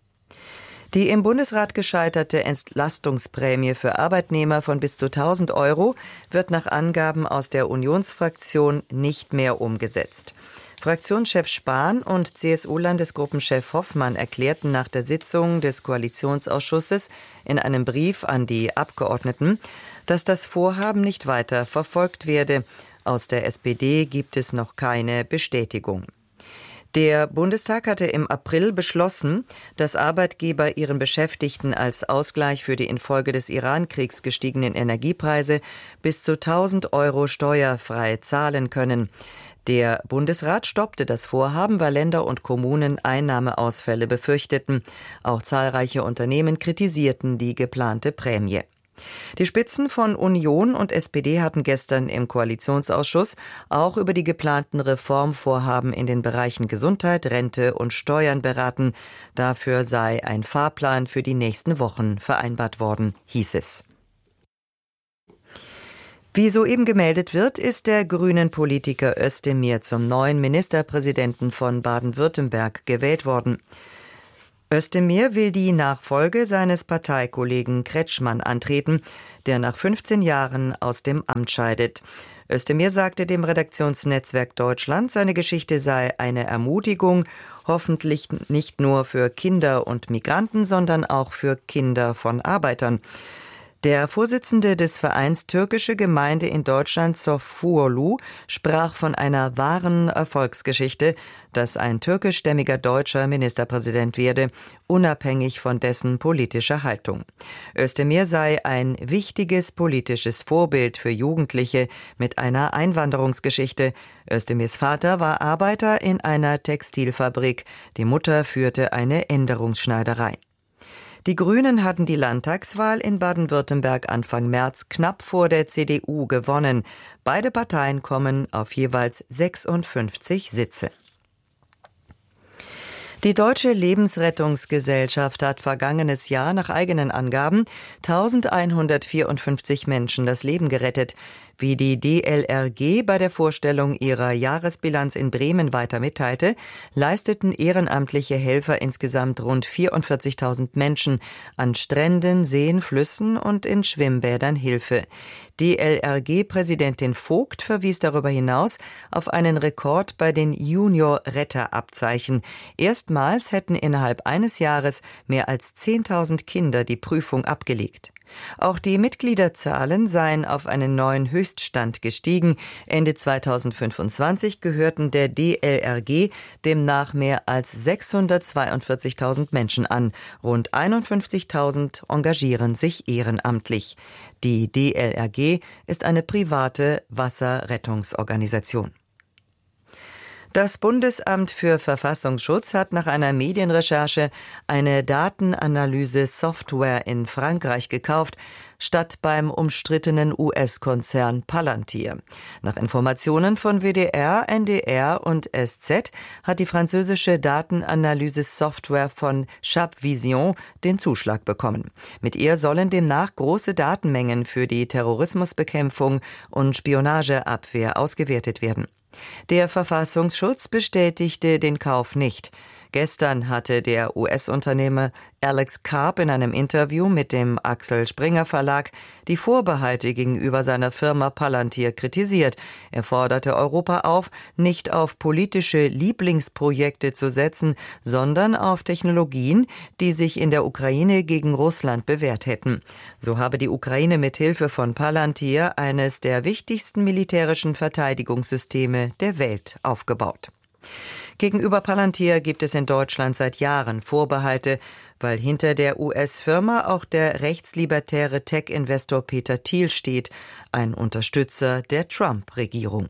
Die im Bundesrat gescheiterte Entlastungsprämie für Arbeitnehmer von bis zu tausend Euro wird nach Angaben aus der Unionsfraktion nicht mehr umgesetzt. Fraktionschef Spahn und C S U-Landesgruppenchef Hoffmann erklärten nach der Sitzung des Koalitionsausschusses in einem Brief an die Abgeordneten, dass das Vorhaben nicht weiter verfolgt werde. Aus der S P D gibt es noch keine Bestätigung. Der Bundestag hatte im April beschlossen, dass Arbeitgeber ihren Beschäftigten als Ausgleich für die infolge des Iran-Kriegs gestiegenen Energiepreise bis zu tausend Euro steuerfrei zahlen können. Der Bundesrat stoppte das Vorhaben, weil Länder und Kommunen Einnahmeausfälle befürchteten. Auch zahlreiche Unternehmen kritisierten die geplante Prämie. Die Spitzen von Union und S P D hatten gestern im Koalitionsausschuss auch über die geplanten Reformvorhaben in den Bereichen Gesundheit, Rente und Steuern beraten. Dafür sei ein Fahrplan für die nächsten Wochen vereinbart worden, hieß es. Wie soeben gemeldet wird, ist der grünen Politiker Özdemir zum neuen Ministerpräsidenten von Baden-Württemberg gewählt worden. Özdemir will die Nachfolge seines Parteikollegen Kretschmann antreten, der nach fünfzehn Jahren aus dem Amt scheidet. Özdemir sagte dem Redaktionsnetzwerk Deutschland, seine Geschichte sei eine Ermutigung, hoffentlich nicht nur für Kinder und Migranten, sondern auch für Kinder von Arbeitern. Der Vorsitzende des Vereins Türkische Gemeinde in Deutschland, Sofurlu, sprach von einer wahren Erfolgsgeschichte, dass ein türkischstämmiger deutscher Ministerpräsident werde, unabhängig von dessen politischer Haltung. Özdemir sei ein wichtiges politisches Vorbild für Jugendliche mit einer Einwanderungsgeschichte. Özdemirs Vater war Arbeiter in einer Textilfabrik, die Mutter führte eine Änderungsschneiderei. Die Grünen hatten die Landtagswahl in Baden-Württemberg Anfang März knapp vor der C D U gewonnen. Beide Parteien kommen auf jeweils sechsundfünfzig Sitze. Die Deutsche Lebensrettungsgesellschaft hat vergangenes Jahr nach eigenen Angaben eintausendeinhundertvierundfünfzig Menschen das Leben gerettet. Wie die D L R G bei der Vorstellung ihrer Jahresbilanz in Bremen weiter mitteilte, leisteten ehrenamtliche Helfer insgesamt rund vierundvierzigtausend Menschen an Stränden, Seen, Flüssen und in Schwimmbädern Hilfe. D L R G-Präsidentin Vogt verwies darüber hinaus auf einen Rekord bei den Junior-Retterabzeichen. Erstmals hätten innerhalb eines Jahres mehr als zehntausend Kinder die Prüfung abgelegt. Auch die Mitgliederzahlen seien auf einen neuen Höchststand gestiegen. Ende zweitausendfünfundzwanzig gehörten der D L R G demnach mehr als sechshundertzweiundvierzigtausend Menschen an. Rund einundfünfzigtausend engagieren sich ehrenamtlich. Die D L R G ist eine private Wasserrettungsorganisation. Das Bundesamt für Verfassungsschutz hat nach einer Medienrecherche eine Datenanalyse-Software in Frankreich gekauft, statt beim umstrittenen U S-Konzern Palantir. Nach Informationen von W D R, N D R und S Z hat die französische Datenanalyse-Software von Chabvision den Zuschlag bekommen. Mit ihr sollen demnach große Datenmengen für die Terrorismusbekämpfung und Spionageabwehr ausgewertet werden. Der Verfassungsschutz bestätigte den Kauf nicht. Gestern hatte der U S-Unternehmer Alex Karp in einem Interview mit dem Axel Springer Verlag die Vorbehalte gegenüber seiner Firma Palantir kritisiert. Er forderte Europa auf, nicht auf politische Lieblingsprojekte zu setzen, sondern auf Technologien, die sich in der Ukraine gegen Russland bewährt hätten. So habe die Ukraine mit Hilfe von Palantir eines der wichtigsten militärischen Verteidigungssysteme der Welt aufgebaut. Gegenüber Palantir gibt es in Deutschland seit Jahren Vorbehalte, weil hinter der U S-Firma auch der rechtslibertäre Tech-Investor Peter Thiel steht, ein Unterstützer der Trump-Regierung.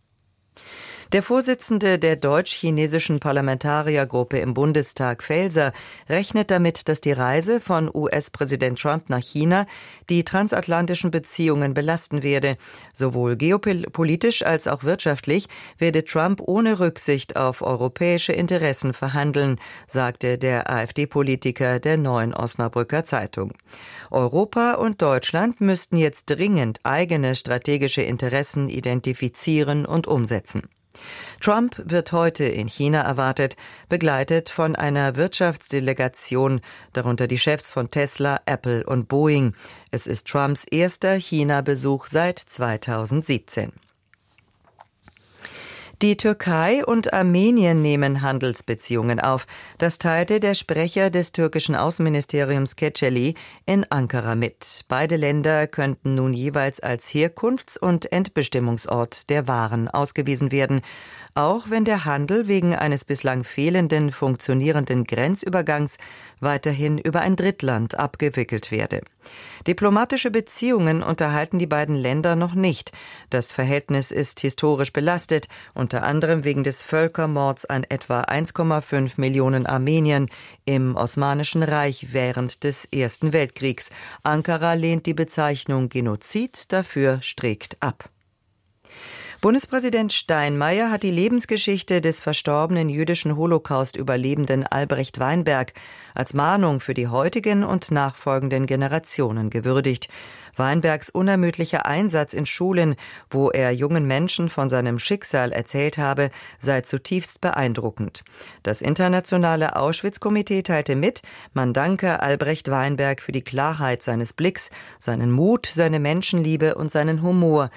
Der Vorsitzende der deutsch-chinesischen Parlamentariergruppe im Bundestag, Faeser, rechnet damit, dass die Reise von U S-Präsident Trump nach China die transatlantischen Beziehungen belasten werde. Sowohl geopolitisch als auch wirtschaftlich werde Trump ohne Rücksicht auf europäische Interessen verhandeln, sagte der AfD-Politiker der Neuen Osnabrücker Zeitung. Europa und Deutschland müssten jetzt dringend eigene strategische Interessen identifizieren und umsetzen. Trump wird heute in China erwartet, begleitet von einer Wirtschaftsdelegation, darunter die Chefs von Tesla, Apple und Boeing. Es ist Trumps erster China-Besuch seit zweitausendsiebzehn. Die Türkei und Armenien nehmen Handelsbeziehungen auf. Das teilte der Sprecher des türkischen Außenministeriums Keceli in Ankara mit. Beide Länder könnten nun jeweils als Herkunfts- und Endbestimmungsort der Waren ausgewiesen werden, auch wenn der Handel wegen eines bislang fehlenden funktionierenden Grenzübergangs weiterhin über ein Drittland abgewickelt werde. Diplomatische Beziehungen unterhalten die beiden Länder noch nicht. Das Verhältnis ist historisch belastet, unter anderem wegen des Völkermords an etwa eins Komma fünf Millionen Armeniern im Osmanischen Reich während des Ersten Weltkriegs. Ankara lehnt die Bezeichnung Genozid dafür strikt ab. Bundespräsident Steinmeier hat die Lebensgeschichte des verstorbenen jüdischen Holocaust-Überlebenden Albrecht Weinberg als Mahnung für die heutigen und nachfolgenden Generationen gewürdigt. Weinbergs unermüdlicher Einsatz in Schulen, wo er jungen Menschen von seinem Schicksal erzählt habe, sei zutiefst beeindruckend. Das internationale Auschwitz-Komitee teilte mit, man danke Albrecht Weinberg für die Klarheit seines Blicks, seinen Mut, seine Menschenliebe und seinen Humor,